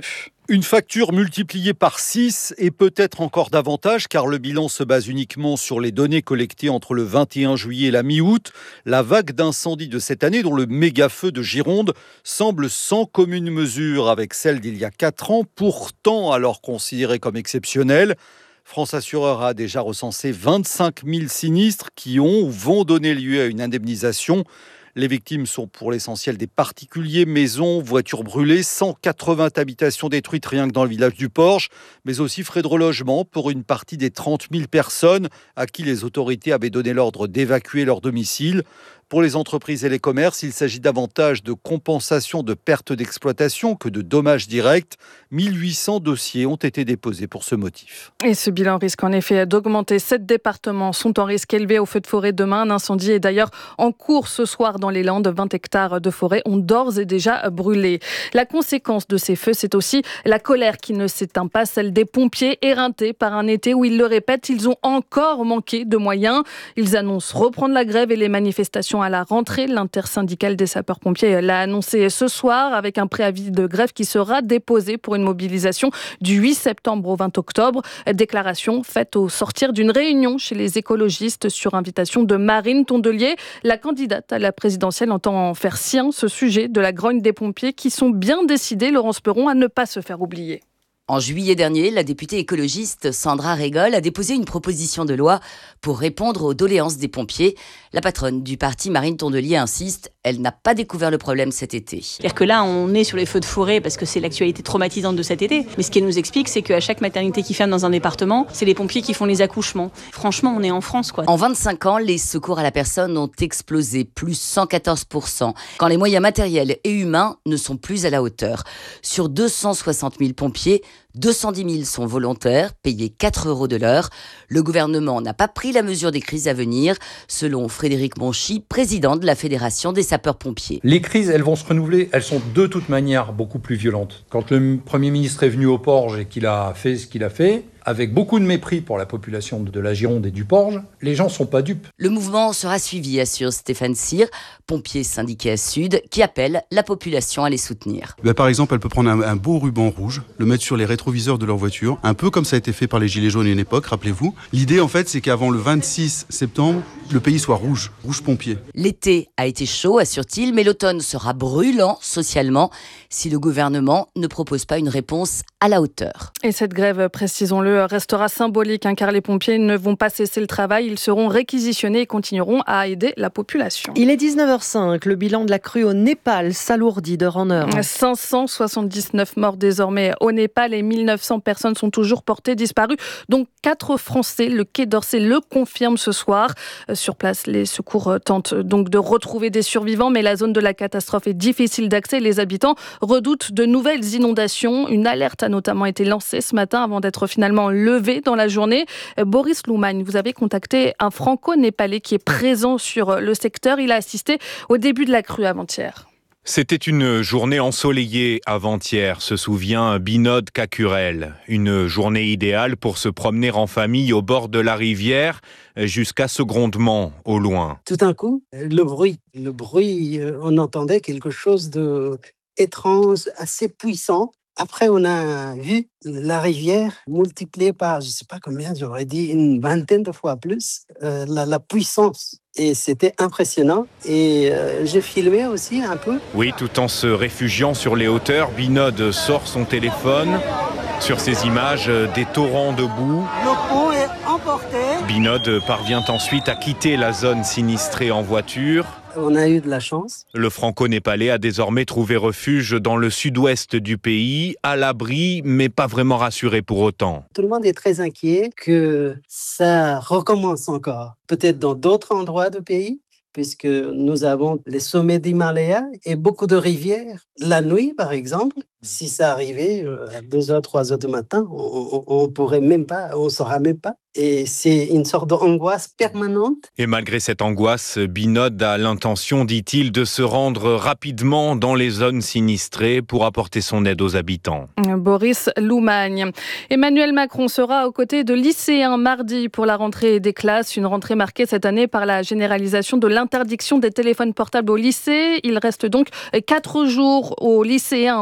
Une facture multipliée par 6 et peut-être encore davantage car le bilan se base uniquement sur les données collectées entre le 21 juillet et la mi-août. La vague d'incendies de cette année, dont le méga-feu de Gironde, semble sans commune mesure avec celle d'il y a 4 ans, pourtant alors considérée comme exceptionnelle. France Assureur a déjà recensé 25 000 sinistres qui ont ou vont donner lieu à une indemnisation. Les victimes sont pour l'essentiel des particuliers, maisons, voitures brûlées, 180 habitations détruites rien que dans le village du Porge, mais aussi frais de relogement pour une partie des 30 000 personnes à qui les autorités avaient donné l'ordre d'évacuer leur domicile. Pour les entreprises et les commerces, il s'agit davantage de compensation de pertes d'exploitation que de dommages directs. 1800 dossiers ont été déposés pour ce motif. Et ce bilan risque en effet d'augmenter. 7 départements sont en risque élevé au feu de forêt demain. Un incendie est d'ailleurs en cours ce soir dans les Landes. 20 hectares de forêt ont d'ores et déjà brûlé. La conséquence de ces feux, c'est aussi la colère qui ne s'éteint pas, celle des pompiers éreintés par un été où, ils le répètent, ils ont encore manqué de moyens. Ils annoncent reprendre la grève et les manifestations à la rentrée. L'intersyndicale des sapeurs-pompiers l'a annoncé ce soir avec un préavis de grève qui sera déposé pour une mobilisation du 8 septembre au 20 octobre. Déclaration faite au sortir d'une réunion chez les écologistes sur invitation de Marine Tondelier. La candidate à la présidentielle entend faire sien ce sujet de la grogne des pompiers qui sont bien décidés, Laurence Perron, à ne pas se faire oublier. En juillet dernier, la députée écologiste Sandra Régol a déposé une proposition de loi pour répondre aux doléances des pompiers. La patronne du parti, Marine Tondelier, insiste, elle n'a pas découvert le problème cet été. C'est-à-dire que là, on est sur les feux de forêt parce que c'est l'actualité traumatisante de cet été. Mais ce qu'elle nous explique, c'est qu'à chaque maternité qui ferme dans un département, c'est les pompiers qui font les accouchements. Franchement, on est en France, quoi. En 25 ans, les secours à la personne ont explosé, plus 114%, quand les moyens matériels et humains ne sont plus à la hauteur. Sur 260 000 pompiers, 210 000 sont volontaires, payés 4 € de l'heure. Le gouvernement n'a pas pris la mesure des crises à venir, selon Frédéric Monchy, président de la Fédération des sapeurs-pompiers. Les crises, elles vont se renouveler, elles sont de toute manière beaucoup plus violentes. Quand le Premier ministre est venu au Porge et qu'il a fait ce qu'il a fait, avec beaucoup de mépris pour la population de la Gironde et du Porge, les gens ne sont pas dupes. Le mouvement sera suivi, assure Stéphane Cyr, pompier syndiqué à Sud, qui appelle la population à les soutenir. Par exemple, elle peut prendre un beau ruban rouge, le mettre sur les rétroviseurs de leur voiture, un peu comme ça a été fait par les Gilets jaunes à une époque, rappelez-vous. L'idée, en fait, c'est qu'avant le 26 septembre, le pays soit rouge pompier. L'été a été chaud, assure-t-il, mais l'automne sera brûlant socialement si le gouvernement ne propose pas une réponse à la hauteur. Et cette grève, précisons-le, restera symbolique, car les pompiers ne vont pas cesser le travail. Ils seront réquisitionnés et continueront à aider la population. Il est 19h05. Le bilan de la crue au Népal s'alourdit d'heure en heure. 579 morts désormais au Népal et 1900 personnes sont toujours portées disparues, dont 4 Français. Le Quai d'Orsay le confirme ce soir. Sur place, les secours tentent donc de retrouver des survivants, mais la zone de la catastrophe est difficile d'accès. Les habitants redoutent de nouvelles inondations. Une alerte a notamment été lancée ce matin avant d'être finalement levée dans la journée. Boris Loumagne, vous avez contacté un franco-népalais qui est présent sur le secteur. Il a assisté au début de la crue avant-hier. C'était une journée ensoleillée avant-hier, se souvient Binod Kakurel. Une journée idéale pour se promener en famille au bord de la rivière, jusqu'à ce grondement au loin. Tout d'un coup, le bruit, on entendait quelque chose d'étrange, assez puissant. Après, on a vu la rivière multipliée par, je ne sais pas combien, j'aurais dit une vingtaine de fois plus, la puissance. Et c'était impressionnant. Et j'ai filmé aussi un peu. Oui, tout en se réfugiant sur les hauteurs, Binod sort son téléphone. Sur ces images, des torrents de boue. Le pont est emporté. Binod parvient ensuite à quitter la zone sinistrée en voiture. On a eu de la chance. Le franco-népalais a désormais trouvé refuge dans le sud-ouest du pays, à l'abri, mais pas vraiment rassuré pour autant. Tout le monde est très inquiet que ça recommence encore. Peut-être dans d'autres endroits du pays, puisque nous avons les sommets d'Himalaya et beaucoup de rivières. La nuit, par exemple, si ça arrivait à 2h, 3h du matin, on pourrait même pas, on saura même pas. Et c'est une sorte d'angoisse permanente. Et malgré cette angoisse, Binod a l'intention, dit-il, de se rendre rapidement dans les zones sinistrées pour apporter son aide aux habitants. Boris Loumagne. Emmanuel Macron sera aux côtés de lycéens mardi pour la rentrée des classes. Une rentrée marquée cette année par la généralisation de l'interdiction des téléphones portables au lycée. Il reste donc 4 jours aux lycéens pour scroller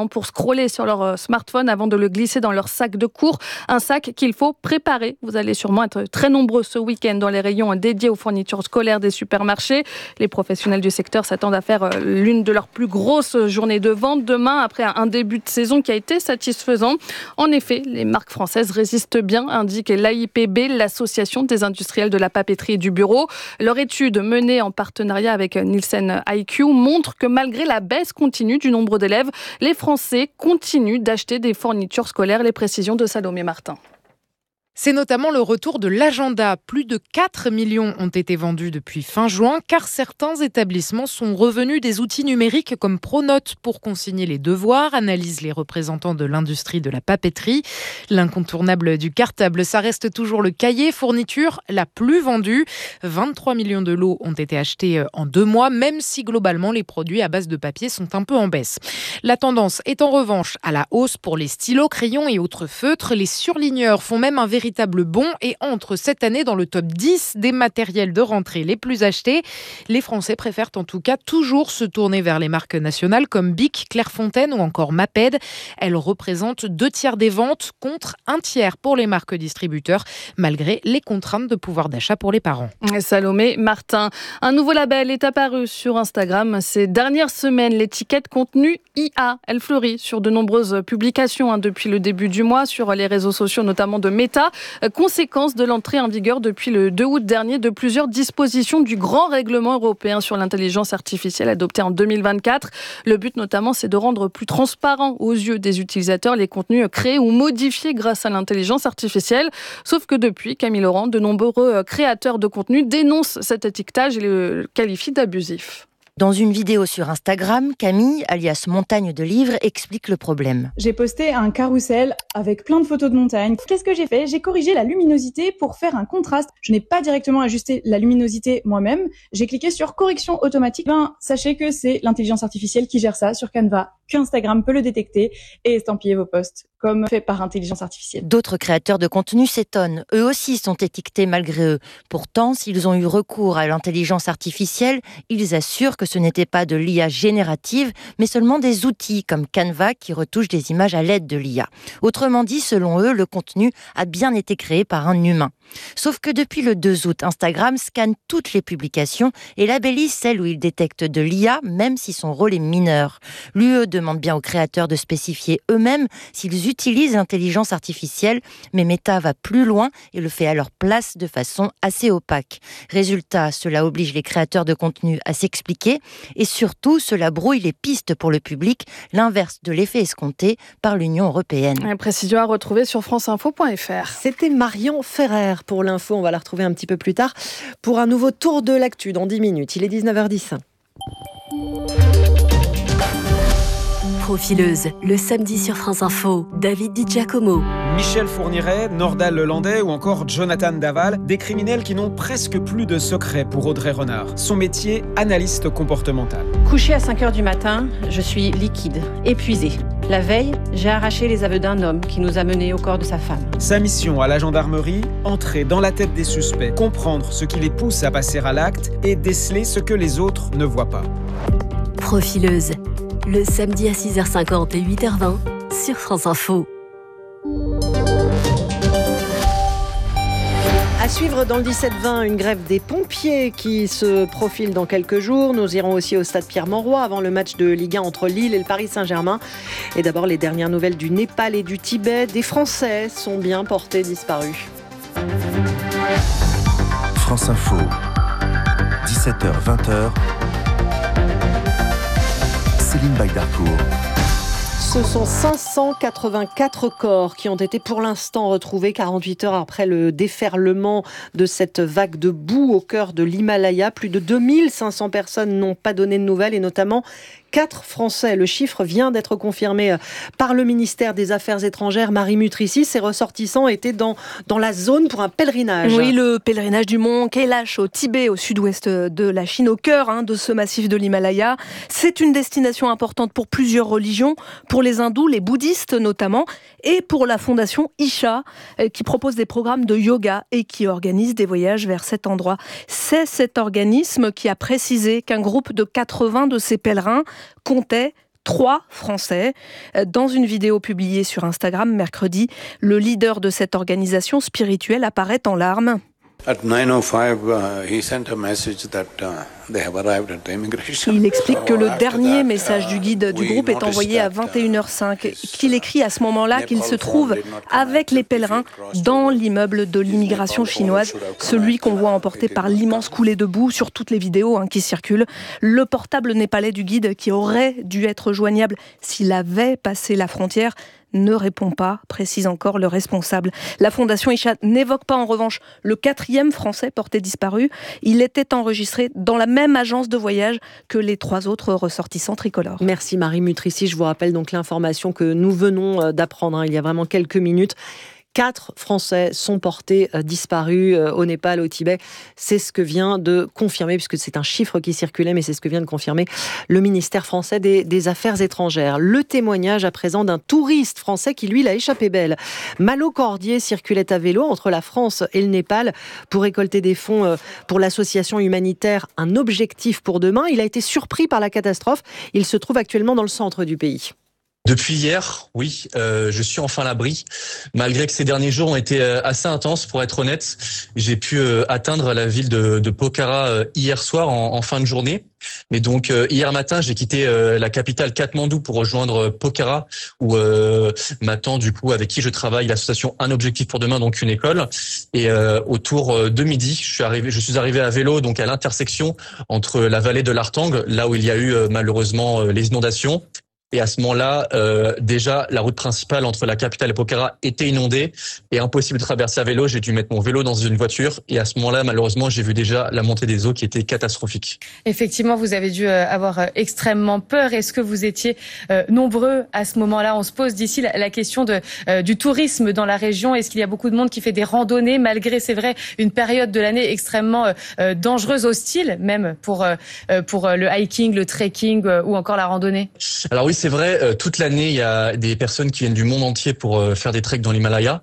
scroller sur leur smartphone avant de le glisser dans leur sac de cours. Un sac qu'il faut préparer. Vous allez sûrement être très nombreux ce week-end dans les rayons dédiés aux fournitures scolaires des supermarchés. Les professionnels du secteur s'attendent à faire l'une de leurs plus grosses journées de vente demain, après un début de saison qui a été satisfaisant. En effet, les marques françaises résistent bien, indique l'AIPB, l'association des industriels de la papeterie et du bureau. Leur étude menée en partenariat avec Nielsen IQ montre que malgré la baisse continue du nombre d'élèves, les Français continuent d'acheter des fournitures scolaires. Les précisions de Salomé Martin. C'est notamment le retour de l'agenda. Plus de 4 millions ont été vendus depuis fin juin, car certains établissements sont revenus des outils numériques comme Pronote pour consigner les devoirs, analysent les représentants de l'industrie de la papeterie. L'incontournable du cartable, ça reste toujours le cahier, fourniture la plus vendue. 23 millions de lots ont été achetés en 2 mois, même si globalement les produits à base de papier sont un peu en baisse. La tendance est en revanche à la hausse pour les stylos, crayons et autres feutres. Les surligneurs font même un véritable bond et entrent cette année dans le top 10 des matériels de rentrée les plus achetés. Les Français préfèrent en tout cas toujours se tourner vers les marques nationales comme Bic, Clairefontaine ou encore Maped. Elles représentent 2/3 des ventes contre 1/3 pour les marques distributeurs, malgré les contraintes de pouvoir d'achat pour les parents. Salomé Martin. Un nouveau label est apparu sur Instagram ces dernières semaines. L'étiquette contenu IA. Elle fleurit sur de nombreuses publications depuis le début du mois, sur les réseaux sociaux notamment de Meta. Conséquence de l'entrée en vigueur depuis le 2 août dernier de plusieurs dispositions du grand règlement européen sur l'intelligence artificielle adopté en 2024. Le but notamment, c'est de rendre plus transparent aux yeux des utilisateurs les contenus créés ou modifiés grâce à l'intelligence artificielle. Sauf que depuis, Camille Laurent, de nombreux créateurs de contenu dénoncent cet étiquetage et le qualifient d'abusif. Dans une vidéo sur Instagram, Camille, alias Montagne de Livres, explique le problème. J'ai posté un carrousel avec plein de photos de montagnes. Qu'est-ce que j'ai fait ? J'ai corrigé la luminosité pour faire un contraste. Je n'ai pas directement ajusté la luminosité moi-même. J'ai cliqué sur correction automatique. Sachez que c'est l'intelligence artificielle qui gère ça sur Canva, qu'Instagram peut le détecter et estampiller vos posts comme fait par intelligence artificielle. D'autres créateurs de contenu s'étonnent. Eux aussi sont étiquetés malgré eux. Pourtant, s'ils ont eu recours à l'intelligence artificielle, ils assurent que ce n'était pas de l'IA générative, mais seulement des outils comme Canva qui retouchent des images à l'aide de l'IA. Autrement dit, selon eux, le contenu a bien été créé par un humain. Sauf que depuis le 2 août, Instagram scanne toutes les publications et labellise celles où il détecte de l'IA, même si son rôle est mineur. L'UE demande bien aux créateurs de spécifier eux-mêmes s'ils utilisent l'intelligence artificielle, mais Meta va plus loin et le fait à leur place de façon assez opaque. Résultat, cela oblige les créateurs de contenu à s'expliquer et surtout, cela brouille les pistes pour le public, l'inverse de l'effet escompté par l'Union européenne. Une précision à retrouver sur franceinfo.fr. C'était Marion Ferrer pour l'info. On va la retrouver un petit peu plus tard pour un nouveau tour de l'actu dans 10 minutes. Il est 19h10. Profileuse, le samedi sur France Info, David Di Giacomo. Michel Fourniret, Nordal Lelandais ou encore Jonathan Daval, des criminels qui n'ont presque plus de secret pour Audrey Renard. Son métier, analyste comportemental. Couché à 5h du matin, je suis liquide, épuisée. La veille, j'ai arraché les aveux d'un homme qui nous a menés au corps de sa femme. Sa mission à la gendarmerie, entrer dans la tête des suspects, comprendre ce qui les pousse à passer à l'acte et déceler ce que les autres ne voient pas. Profileuse, le samedi à 6h50 et 8h20 sur France Info. À suivre dans le 17-20, une grève des pompiers qui se profile dans quelques jours. Nous irons aussi au stade Pierre-Mauroy avant le match de Ligue 1 entre Lille et le Paris Saint-Germain. Et d'abord, les dernières nouvelles du Népal et du Tibet. Des Français sont bien portés disparus. France Info, 17h-20h. Céline Baydarcourt. Ce sont 584 corps qui ont été pour l'instant retrouvés 48 heures après le déferlement de cette vague de boue au cœur de l'Himalaya. Plus de 2500 personnes n'ont pas donné de nouvelles et notamment 4 Français. Le chiffre vient d'être confirmé par le ministère des Affaires étrangères. Marie Mutrici, ces ressortissants étaient dans la zone pour un pèlerinage. Oui, le pèlerinage du mont Kailash au Tibet, au sud-ouest de la Chine, au cœur de ce massif de l'Himalaya. C'est une destination importante pour plusieurs religions, pour les hindous, les bouddhistes notamment, et pour la fondation Isha, qui propose des programmes de yoga et qui organise des voyages vers cet endroit. C'est cet organisme qui a précisé qu'un groupe de 80 de ces pèlerins comptait 3 Français. Dans une vidéo publiée sur Instagram mercredi, le leader de cette organisation spirituelle apparaît en larmes. Il explique que le dernier message du guide du groupe est envoyé à 21h05, qu'il écrit à ce moment-là qu'il se trouve avec les pèlerins dans l'immeuble de l'immigration chinoise, celui qu'on voit emporté par l'immense coulée de boue sur toutes les vidéos qui circulent. Le portable népalais du guide, qui aurait dû être joignable s'il avait passé la frontière, ne répond pas, précise encore le responsable. La Fondation Isha n'évoque pas en revanche le 4e Français porté disparu. Il était enregistré dans la même agence de voyage que les 3 autres ressortissants tricolores. Merci Marie Mutrici. Je vous rappelle donc l'information que nous venons d'apprendre il y a vraiment quelques minutes. 4 Français sont portés disparus au Népal, au Tibet. C'est ce que vient de confirmer, puisque c'est un chiffre qui circulait, mais c'est ce que vient de confirmer le ministère français des Affaires étrangères. Le témoignage à présent d'un touriste français qui, lui, l'a échappé belle. Malo Cordier circulait à vélo entre la France et le Népal pour récolter des fonds pour l'association humanitaire Un Objectif pour Demain. Il a été surpris par la catastrophe. Il se trouve actuellement dans le centre du pays. Depuis hier, oui, je suis enfin à l'abri. Malgré que ces derniers jours ont été assez intenses, pour être honnête, j'ai pu atteindre la ville de Pokhara hier soir en fin de journée. Mais donc hier matin, j'ai quitté la capitale Katmandou pour rejoindre Pokhara, où m'attend du coup avec qui je travaille l'association Un Objectif pour Demain, donc une école. Et autour de midi, je suis arrivé à vélo, donc à l'intersection entre la vallée de l'Artang, là où il y a eu malheureusement les inondations. Et à ce moment-là, déjà, la route principale entre la capitale et Pokhara était inondée et impossible de traverser à vélo. J'ai dû mettre mon vélo dans une voiture et à ce moment-là, malheureusement, j'ai vu déjà la montée des eaux qui était catastrophique. Effectivement, vous avez dû avoir extrêmement peur. Est-ce que vous étiez nombreux à ce moment-là? On se pose d'ici la question du tourisme dans la région. Est-ce qu'il y a beaucoup de monde qui fait des randonnées malgré, c'est vrai, une période de l'année extrêmement dangereuse, hostile, même pour le hiking, le trekking ou encore la randonnée? Alors oui, c'est vrai, toute l'année, il y a des personnes qui viennent du monde entier pour faire des treks dans l'Himalaya.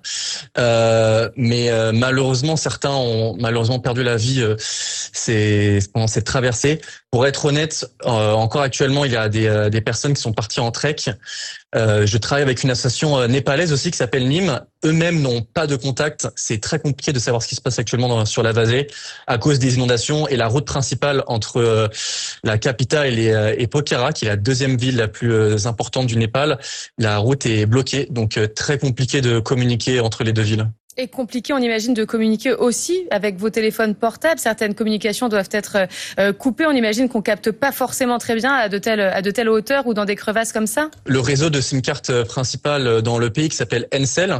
Mais malheureusement, certains ont malheureusement perdu la vie pendant cette traversée. Pour être honnête, encore actuellement, il y a des personnes qui sont parties en trek. Je travaille avec une association népalaise aussi qui s'appelle Nîmes. Eux-mêmes n'ont pas de contact. C'est très compliqué de savoir ce qui se passe actuellement sur la vallée à cause des inondations. Et la route principale entre la capitale et Pokhara, qui est la 2e ville la plus importante du Népal, la route est bloquée. Donc très compliqué de communiquer entre les 2 villes. Et compliqué, on imagine, de communiquer aussi avec vos téléphones portables. Certaines communications doivent être coupées. On imagine qu'on capte pas forcément très bien à de telles hauteurs ou dans des crevasses comme ça. Le réseau de SIM card principal dans le pays qui s'appelle Ncell,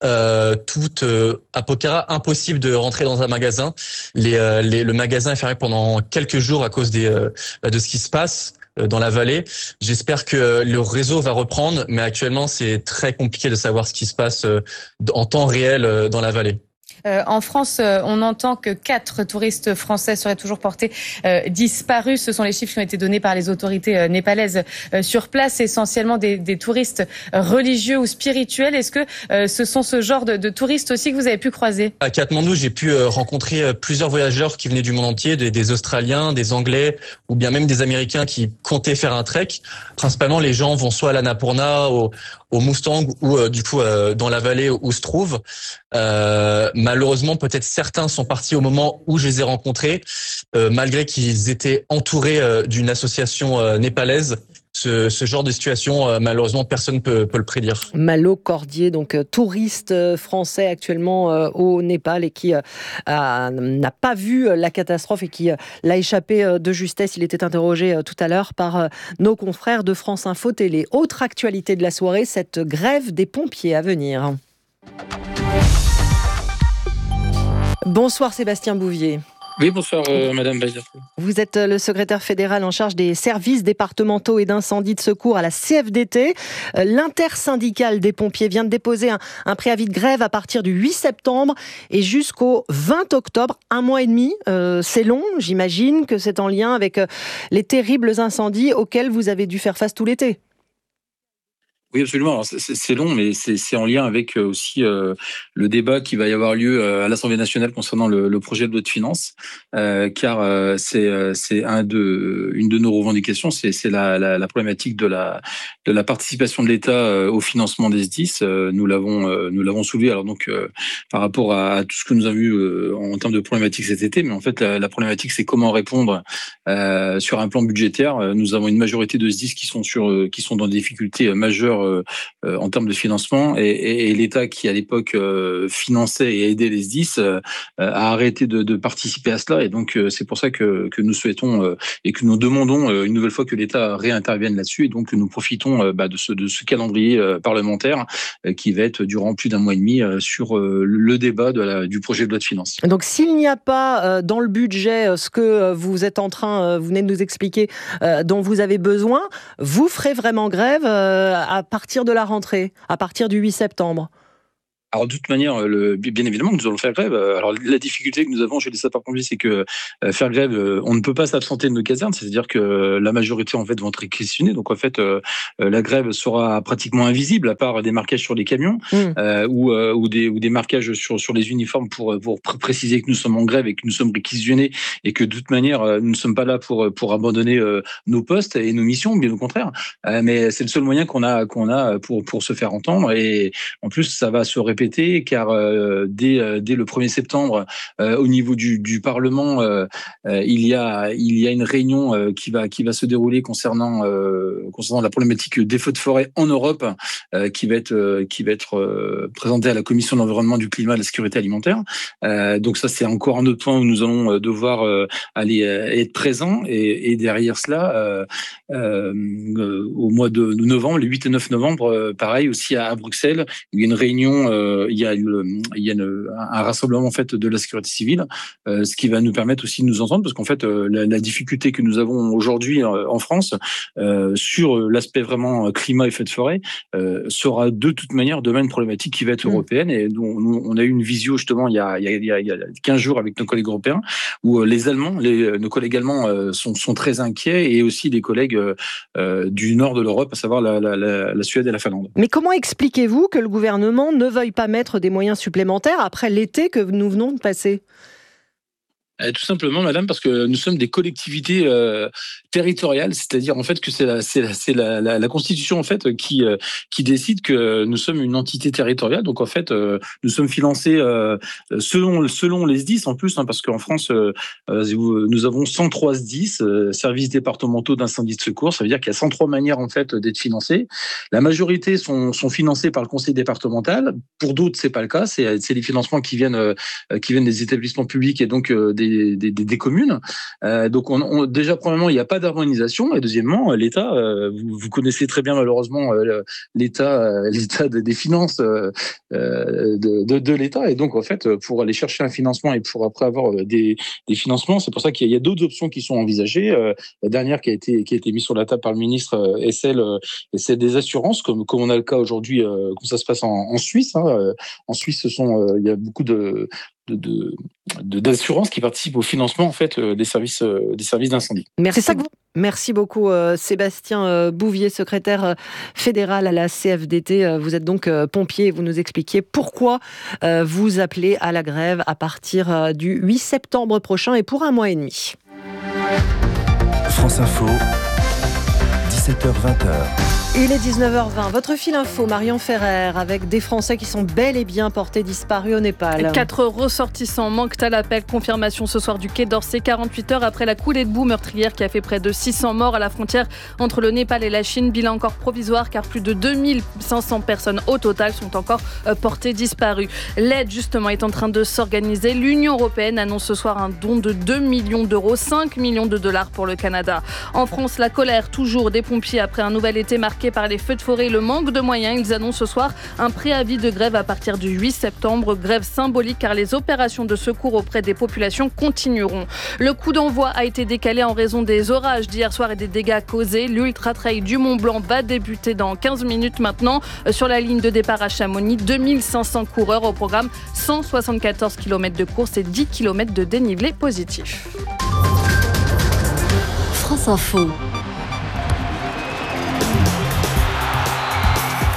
à Pokhara, impossible de rentrer dans un magasin. Le magasin est fermé pendant quelques jours à cause de ce qui se passe dans la vallée. J'espère que le réseau va reprendre, mais actuellement, c'est très compliqué de savoir ce qui se passe en temps réel dans la vallée. En France, on entend que 4 touristes français seraient toujours portés disparus. Ce sont les chiffres qui ont été donnés par les autorités népalaises sur place, essentiellement des touristes religieux ou spirituels. Est-ce que ce sont ce genre de touristes aussi que vous avez pu croiser? À Katmandou, j'ai pu rencontrer plusieurs voyageurs qui venaient du monde entier, des Australiens, des Anglais ou bien même des Américains qui comptaient faire un trek. Principalement, les gens vont soit à l'Annapurna, au Mustang ou du coup dans la vallée où se trouve. Malheureusement, peut-être certains sont partis au moment où je les ai rencontrés, malgré qu'ils étaient entourés d'une association népalaise. Ce genre de situation, malheureusement, personne ne peut le prédire. Malo Cordier, donc touriste français actuellement au Népal et qui n'a pas vu la catastrophe et qui l'a échappé de justesse. Il était interrogé tout à l'heure par nos confrères de France Info Télé. Autre actualité de la soirée, cette grève des pompiers à venir. Bonsoir Sébastien Bouvier. Oui, bonsoir Madame Baïdarcourt. Vous êtes le secrétaire fédéral en charge des services départementaux et d'incendie de secours à la CFDT. L'intersyndicale des pompiers vient de déposer un préavis de grève à partir du 8 septembre et jusqu'au 20 octobre, 1 mois et demi. C'est long, j'imagine que c'est en lien avec les terribles incendies auxquels vous avez dû faire face tout l'été. Oui, absolument. Alors, c'est long, mais c'est en lien avec aussi le débat qui va y avoir lieu à l'Assemblée nationale concernant le projet de loi de finances, car c'est une de nos revendications, c'est la problématique de la participation de l'État au financement des SDIS. Nous l'avons soulevé. Alors donc par rapport à tout ce que nous avons vu en termes de problématiques cet été, mais en fait la problématique c'est comment répondre sur un plan budgétaire. Nous avons une majorité de SDIS qui sont dans des difficultés majeures en termes de financement et l'État qui à l'époque finançait et aidait les SDIS a arrêté de participer à cela, et donc c'est pour ça que nous souhaitons et que nous demandons une nouvelle fois que l'État réintervienne là-dessus, et donc que nous profitons de ce calendrier parlementaire qui va être durant plus d'un mois et demi sur le débat du projet de loi de finances. Donc s'il n'y a pas dans le budget ce que vous êtes en train, vous venez de nous expliquer, dont vous avez besoin, vous ferez vraiment grève à partir de la rentrée, à partir du 8 septembre? Alors de toute manière, bien évidemment que nous allons faire grève. Alors la difficulté que nous avons chez les sapeurs-pompiers, c'est que faire grève, on ne peut pas s'absenter de nos casernes. C'est-à-dire que la majorité en fait vont être réquisitionnés. Donc en fait, la grève sera pratiquement invisible à part des marquages sur les camions ou des marquages sur les uniformes pour préciser que nous sommes en grève et que nous sommes réquisitionnés et que de toute manière nous ne sommes pas là pour abandonner nos postes et nos missions, bien au contraire. Mais c'est le seul moyen qu'on a pour se faire entendre, et en plus ça va se répéter car dès le 1er septembre, au niveau du Parlement, il y a une réunion qui va se dérouler concernant la problématique des feux de forêt en Europe, qui va être présentée à la Commission de l'environnement, du climat et de la sécurité alimentaire. Donc ça, c'est encore un autre point où nous allons devoir aller être présents, et derrière cela, au mois de novembre, les 8 et 9 novembre, pareil aussi à Bruxelles, il y a une réunion. Il y a un rassemblement en fait de la sécurité civile, ce qui va nous permettre aussi de nous entendre, parce qu'en fait la difficulté que nous avons aujourd'hui en France sur l'aspect vraiment climat et feux de forêt sera de toute manière demain une problématique qui va être européenne, et nous on a eu une visio justement il y a 15 jours avec nos collègues européens, où nos collègues allemands sont très inquiets, et aussi des collègues du nord de l'Europe, à savoir la Suède et la Finlande. Mais comment expliquez-vous que le gouvernement ne veuille pas mettre des moyens supplémentaires après l'été que nous venons de passer? Tout simplement, madame, parce que nous sommes des collectivités territoriales, c'est-à-dire en fait que c'est la Constitution en fait qui décide que nous sommes une entité territoriale. Donc en fait, nous sommes financés selon les SDIS en plus, parce qu'en France, nous avons 103 SDIS, services départementaux d'incendie de secours. Ça veut dire qu'il y a 103 manières en fait d'être financés. La majorité sont financés par le conseil départemental. Pour d'autres, c'est pas le cas. C'est des financements qui viennent des établissements publics et donc des communes. Donc déjà premièrement, il n'y a pas d'harmonisation, et deuxièmement, l'État, vous connaissez très bien malheureusement l'état des finances de l'État, et donc en fait pour aller chercher un financement et pour après avoir des financements, c'est pour ça qu'il y a d'autres options qui sont envisagées. La dernière qui a été mise sur la table par le ministre est celle des assurances, comme on a le cas aujourd'hui, comme ça se passe en Suisse. En Suisse, il y a beaucoup d'assurances qui participent au financement en fait des services d'incendie. Merci beaucoup Sébastien Bouvier, secrétaire fédéral à la CFDT. Vous êtes donc pompier, et vous nous expliquiez pourquoi vous appelez à la grève à partir du 8 septembre prochain et pour un mois et demi. France Info, 17h-20h. Il est 19h20. Votre fil info, Marion Ferrer, avec des Français qui sont bel et bien portés disparus au Népal. 4 ressortissants manquent à l'appel. Confirmation ce soir du Quai d'Orsay, 48 heures après la coulée de boue meurtrière qui a fait près de 600 morts à la frontière entre le Népal et la Chine. Bilan encore provisoire, car plus de 2500 personnes au total sont encore portées disparues. L'aide justement est en train de s'organiser. L'Union européenne annonce ce soir un don de 2 millions d'euros, 5 millions de dollars pour le Canada. En France, la colère toujours des pompiers après un nouvel été marqué par les feux de forêt et le manque de moyens. Ils annoncent ce soir un préavis de grève à partir du 8 septembre. Grève symbolique car les opérations de secours auprès des populations continueront. Le coup d'envoi a été décalé en raison des orages d'hier soir et des dégâts causés. L'Ultra Trail du Mont Blanc va débuter dans 15 minutes maintenant. Sur la ligne de départ à Chamonix, 2500 coureurs au programme, 174 km de course et 10 km de dénivelé positif. France Info.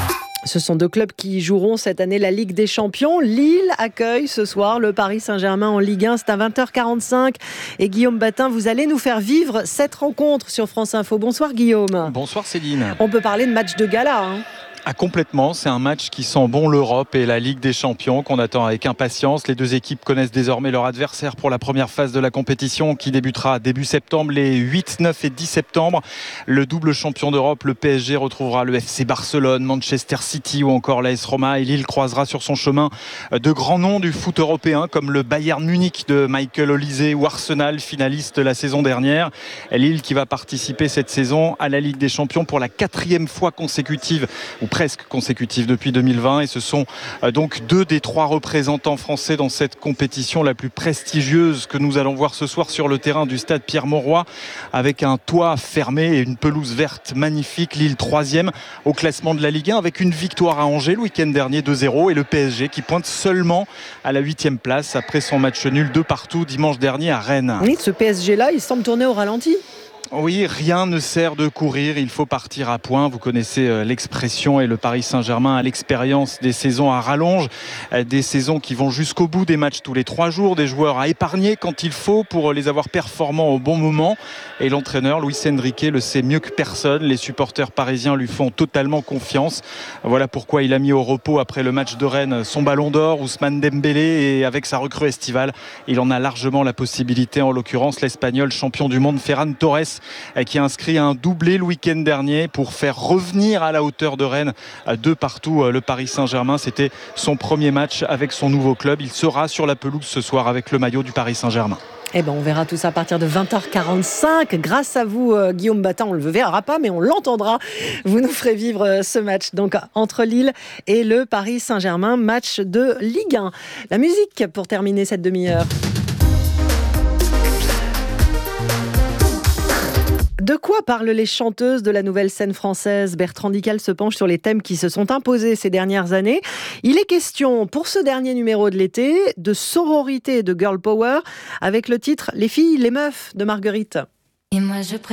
Ce sont deux clubs qui joueront cette année la Ligue des Champions. Lille accueille ce soir le Paris Saint-Germain en Ligue 1. C'est à 20h45. Et Guillaume Batin, vous allez nous faire vivre cette rencontre sur France Info. Bonsoir Guillaume. Bonsoir Céline. On peut parler de match de gala, Ah, complètement, c'est un match qui sent bon l'Europe et la Ligue des Champions qu'on attend avec impatience. Les deux équipes connaissent désormais leur adversaire pour la première phase de la compétition qui débutera début septembre, les 8, 9 et 10 septembre. Le double champion d'Europe, le PSG, retrouvera le FC Barcelone, Manchester City ou encore l'AS Roma, et Lille croisera sur son chemin de grands noms du foot européen comme le Bayern Munich de Michael Olise ou Arsenal, finaliste la saison dernière. Lille qui va participer cette saison à la Ligue des Champions pour la 4e fois consécutive, ou presque consécutive depuis 2020, et ce sont donc 2 des 3 représentants français dans cette compétition la plus prestigieuse que nous allons voir ce soir sur le terrain du stade Pierre-Mauroy, avec un toit fermé et une pelouse verte magnifique. Lille 3e au classement de la Ligue 1 avec une victoire à Angers le week-end dernier 2-0, et le PSG qui pointe seulement à la 8e place après son match nul 2-2 dimanche dernier à Rennes. Oui, ce PSG-là, il semble tourner au ralenti. Oui, rien ne sert de courir, il faut partir à point. Vous connaissez l'expression, et le Paris Saint-Germain a l'expérience des saisons à rallonge, des saisons qui vont jusqu'au bout, des matchs tous les 3 jours, des joueurs à épargner quand il faut pour les avoir performants au bon moment. Et l'entraîneur Luis Enrique le sait mieux que personne. Les supporters parisiens lui font totalement confiance. Voilà pourquoi il a mis au repos après le match de Rennes son ballon d'or, Ousmane Dembélé, et avec sa recrue estivale, il en a largement la possibilité, en l'occurrence l'Espagnol champion du monde Ferran Torres, qui a inscrit un doublé le week-end dernier pour faire revenir à la hauteur de Rennes 2-2 le Paris Saint-Germain. C'était son premier match avec son nouveau club. Il sera sur la pelouse ce soir avec le maillot du Paris Saint-Germain. On verra tout ça à partir de 20h45. Grâce à vous, Guillaume Batin, on ne le verra pas, mais on l'entendra. Vous nous ferez vivre ce match donc entre Lille et le Paris Saint-Germain, match de Ligue 1. La musique pour terminer cette demi-heure. De quoi parlent les chanteuses de la nouvelle scène française ? Bertrand Dical se penche sur les thèmes qui se sont imposés ces dernières années. Il est question, pour ce dernier numéro de l'été, de sororité et de girl power, avec le titre « Les filles, les meufs » de Marguerite. Et moi je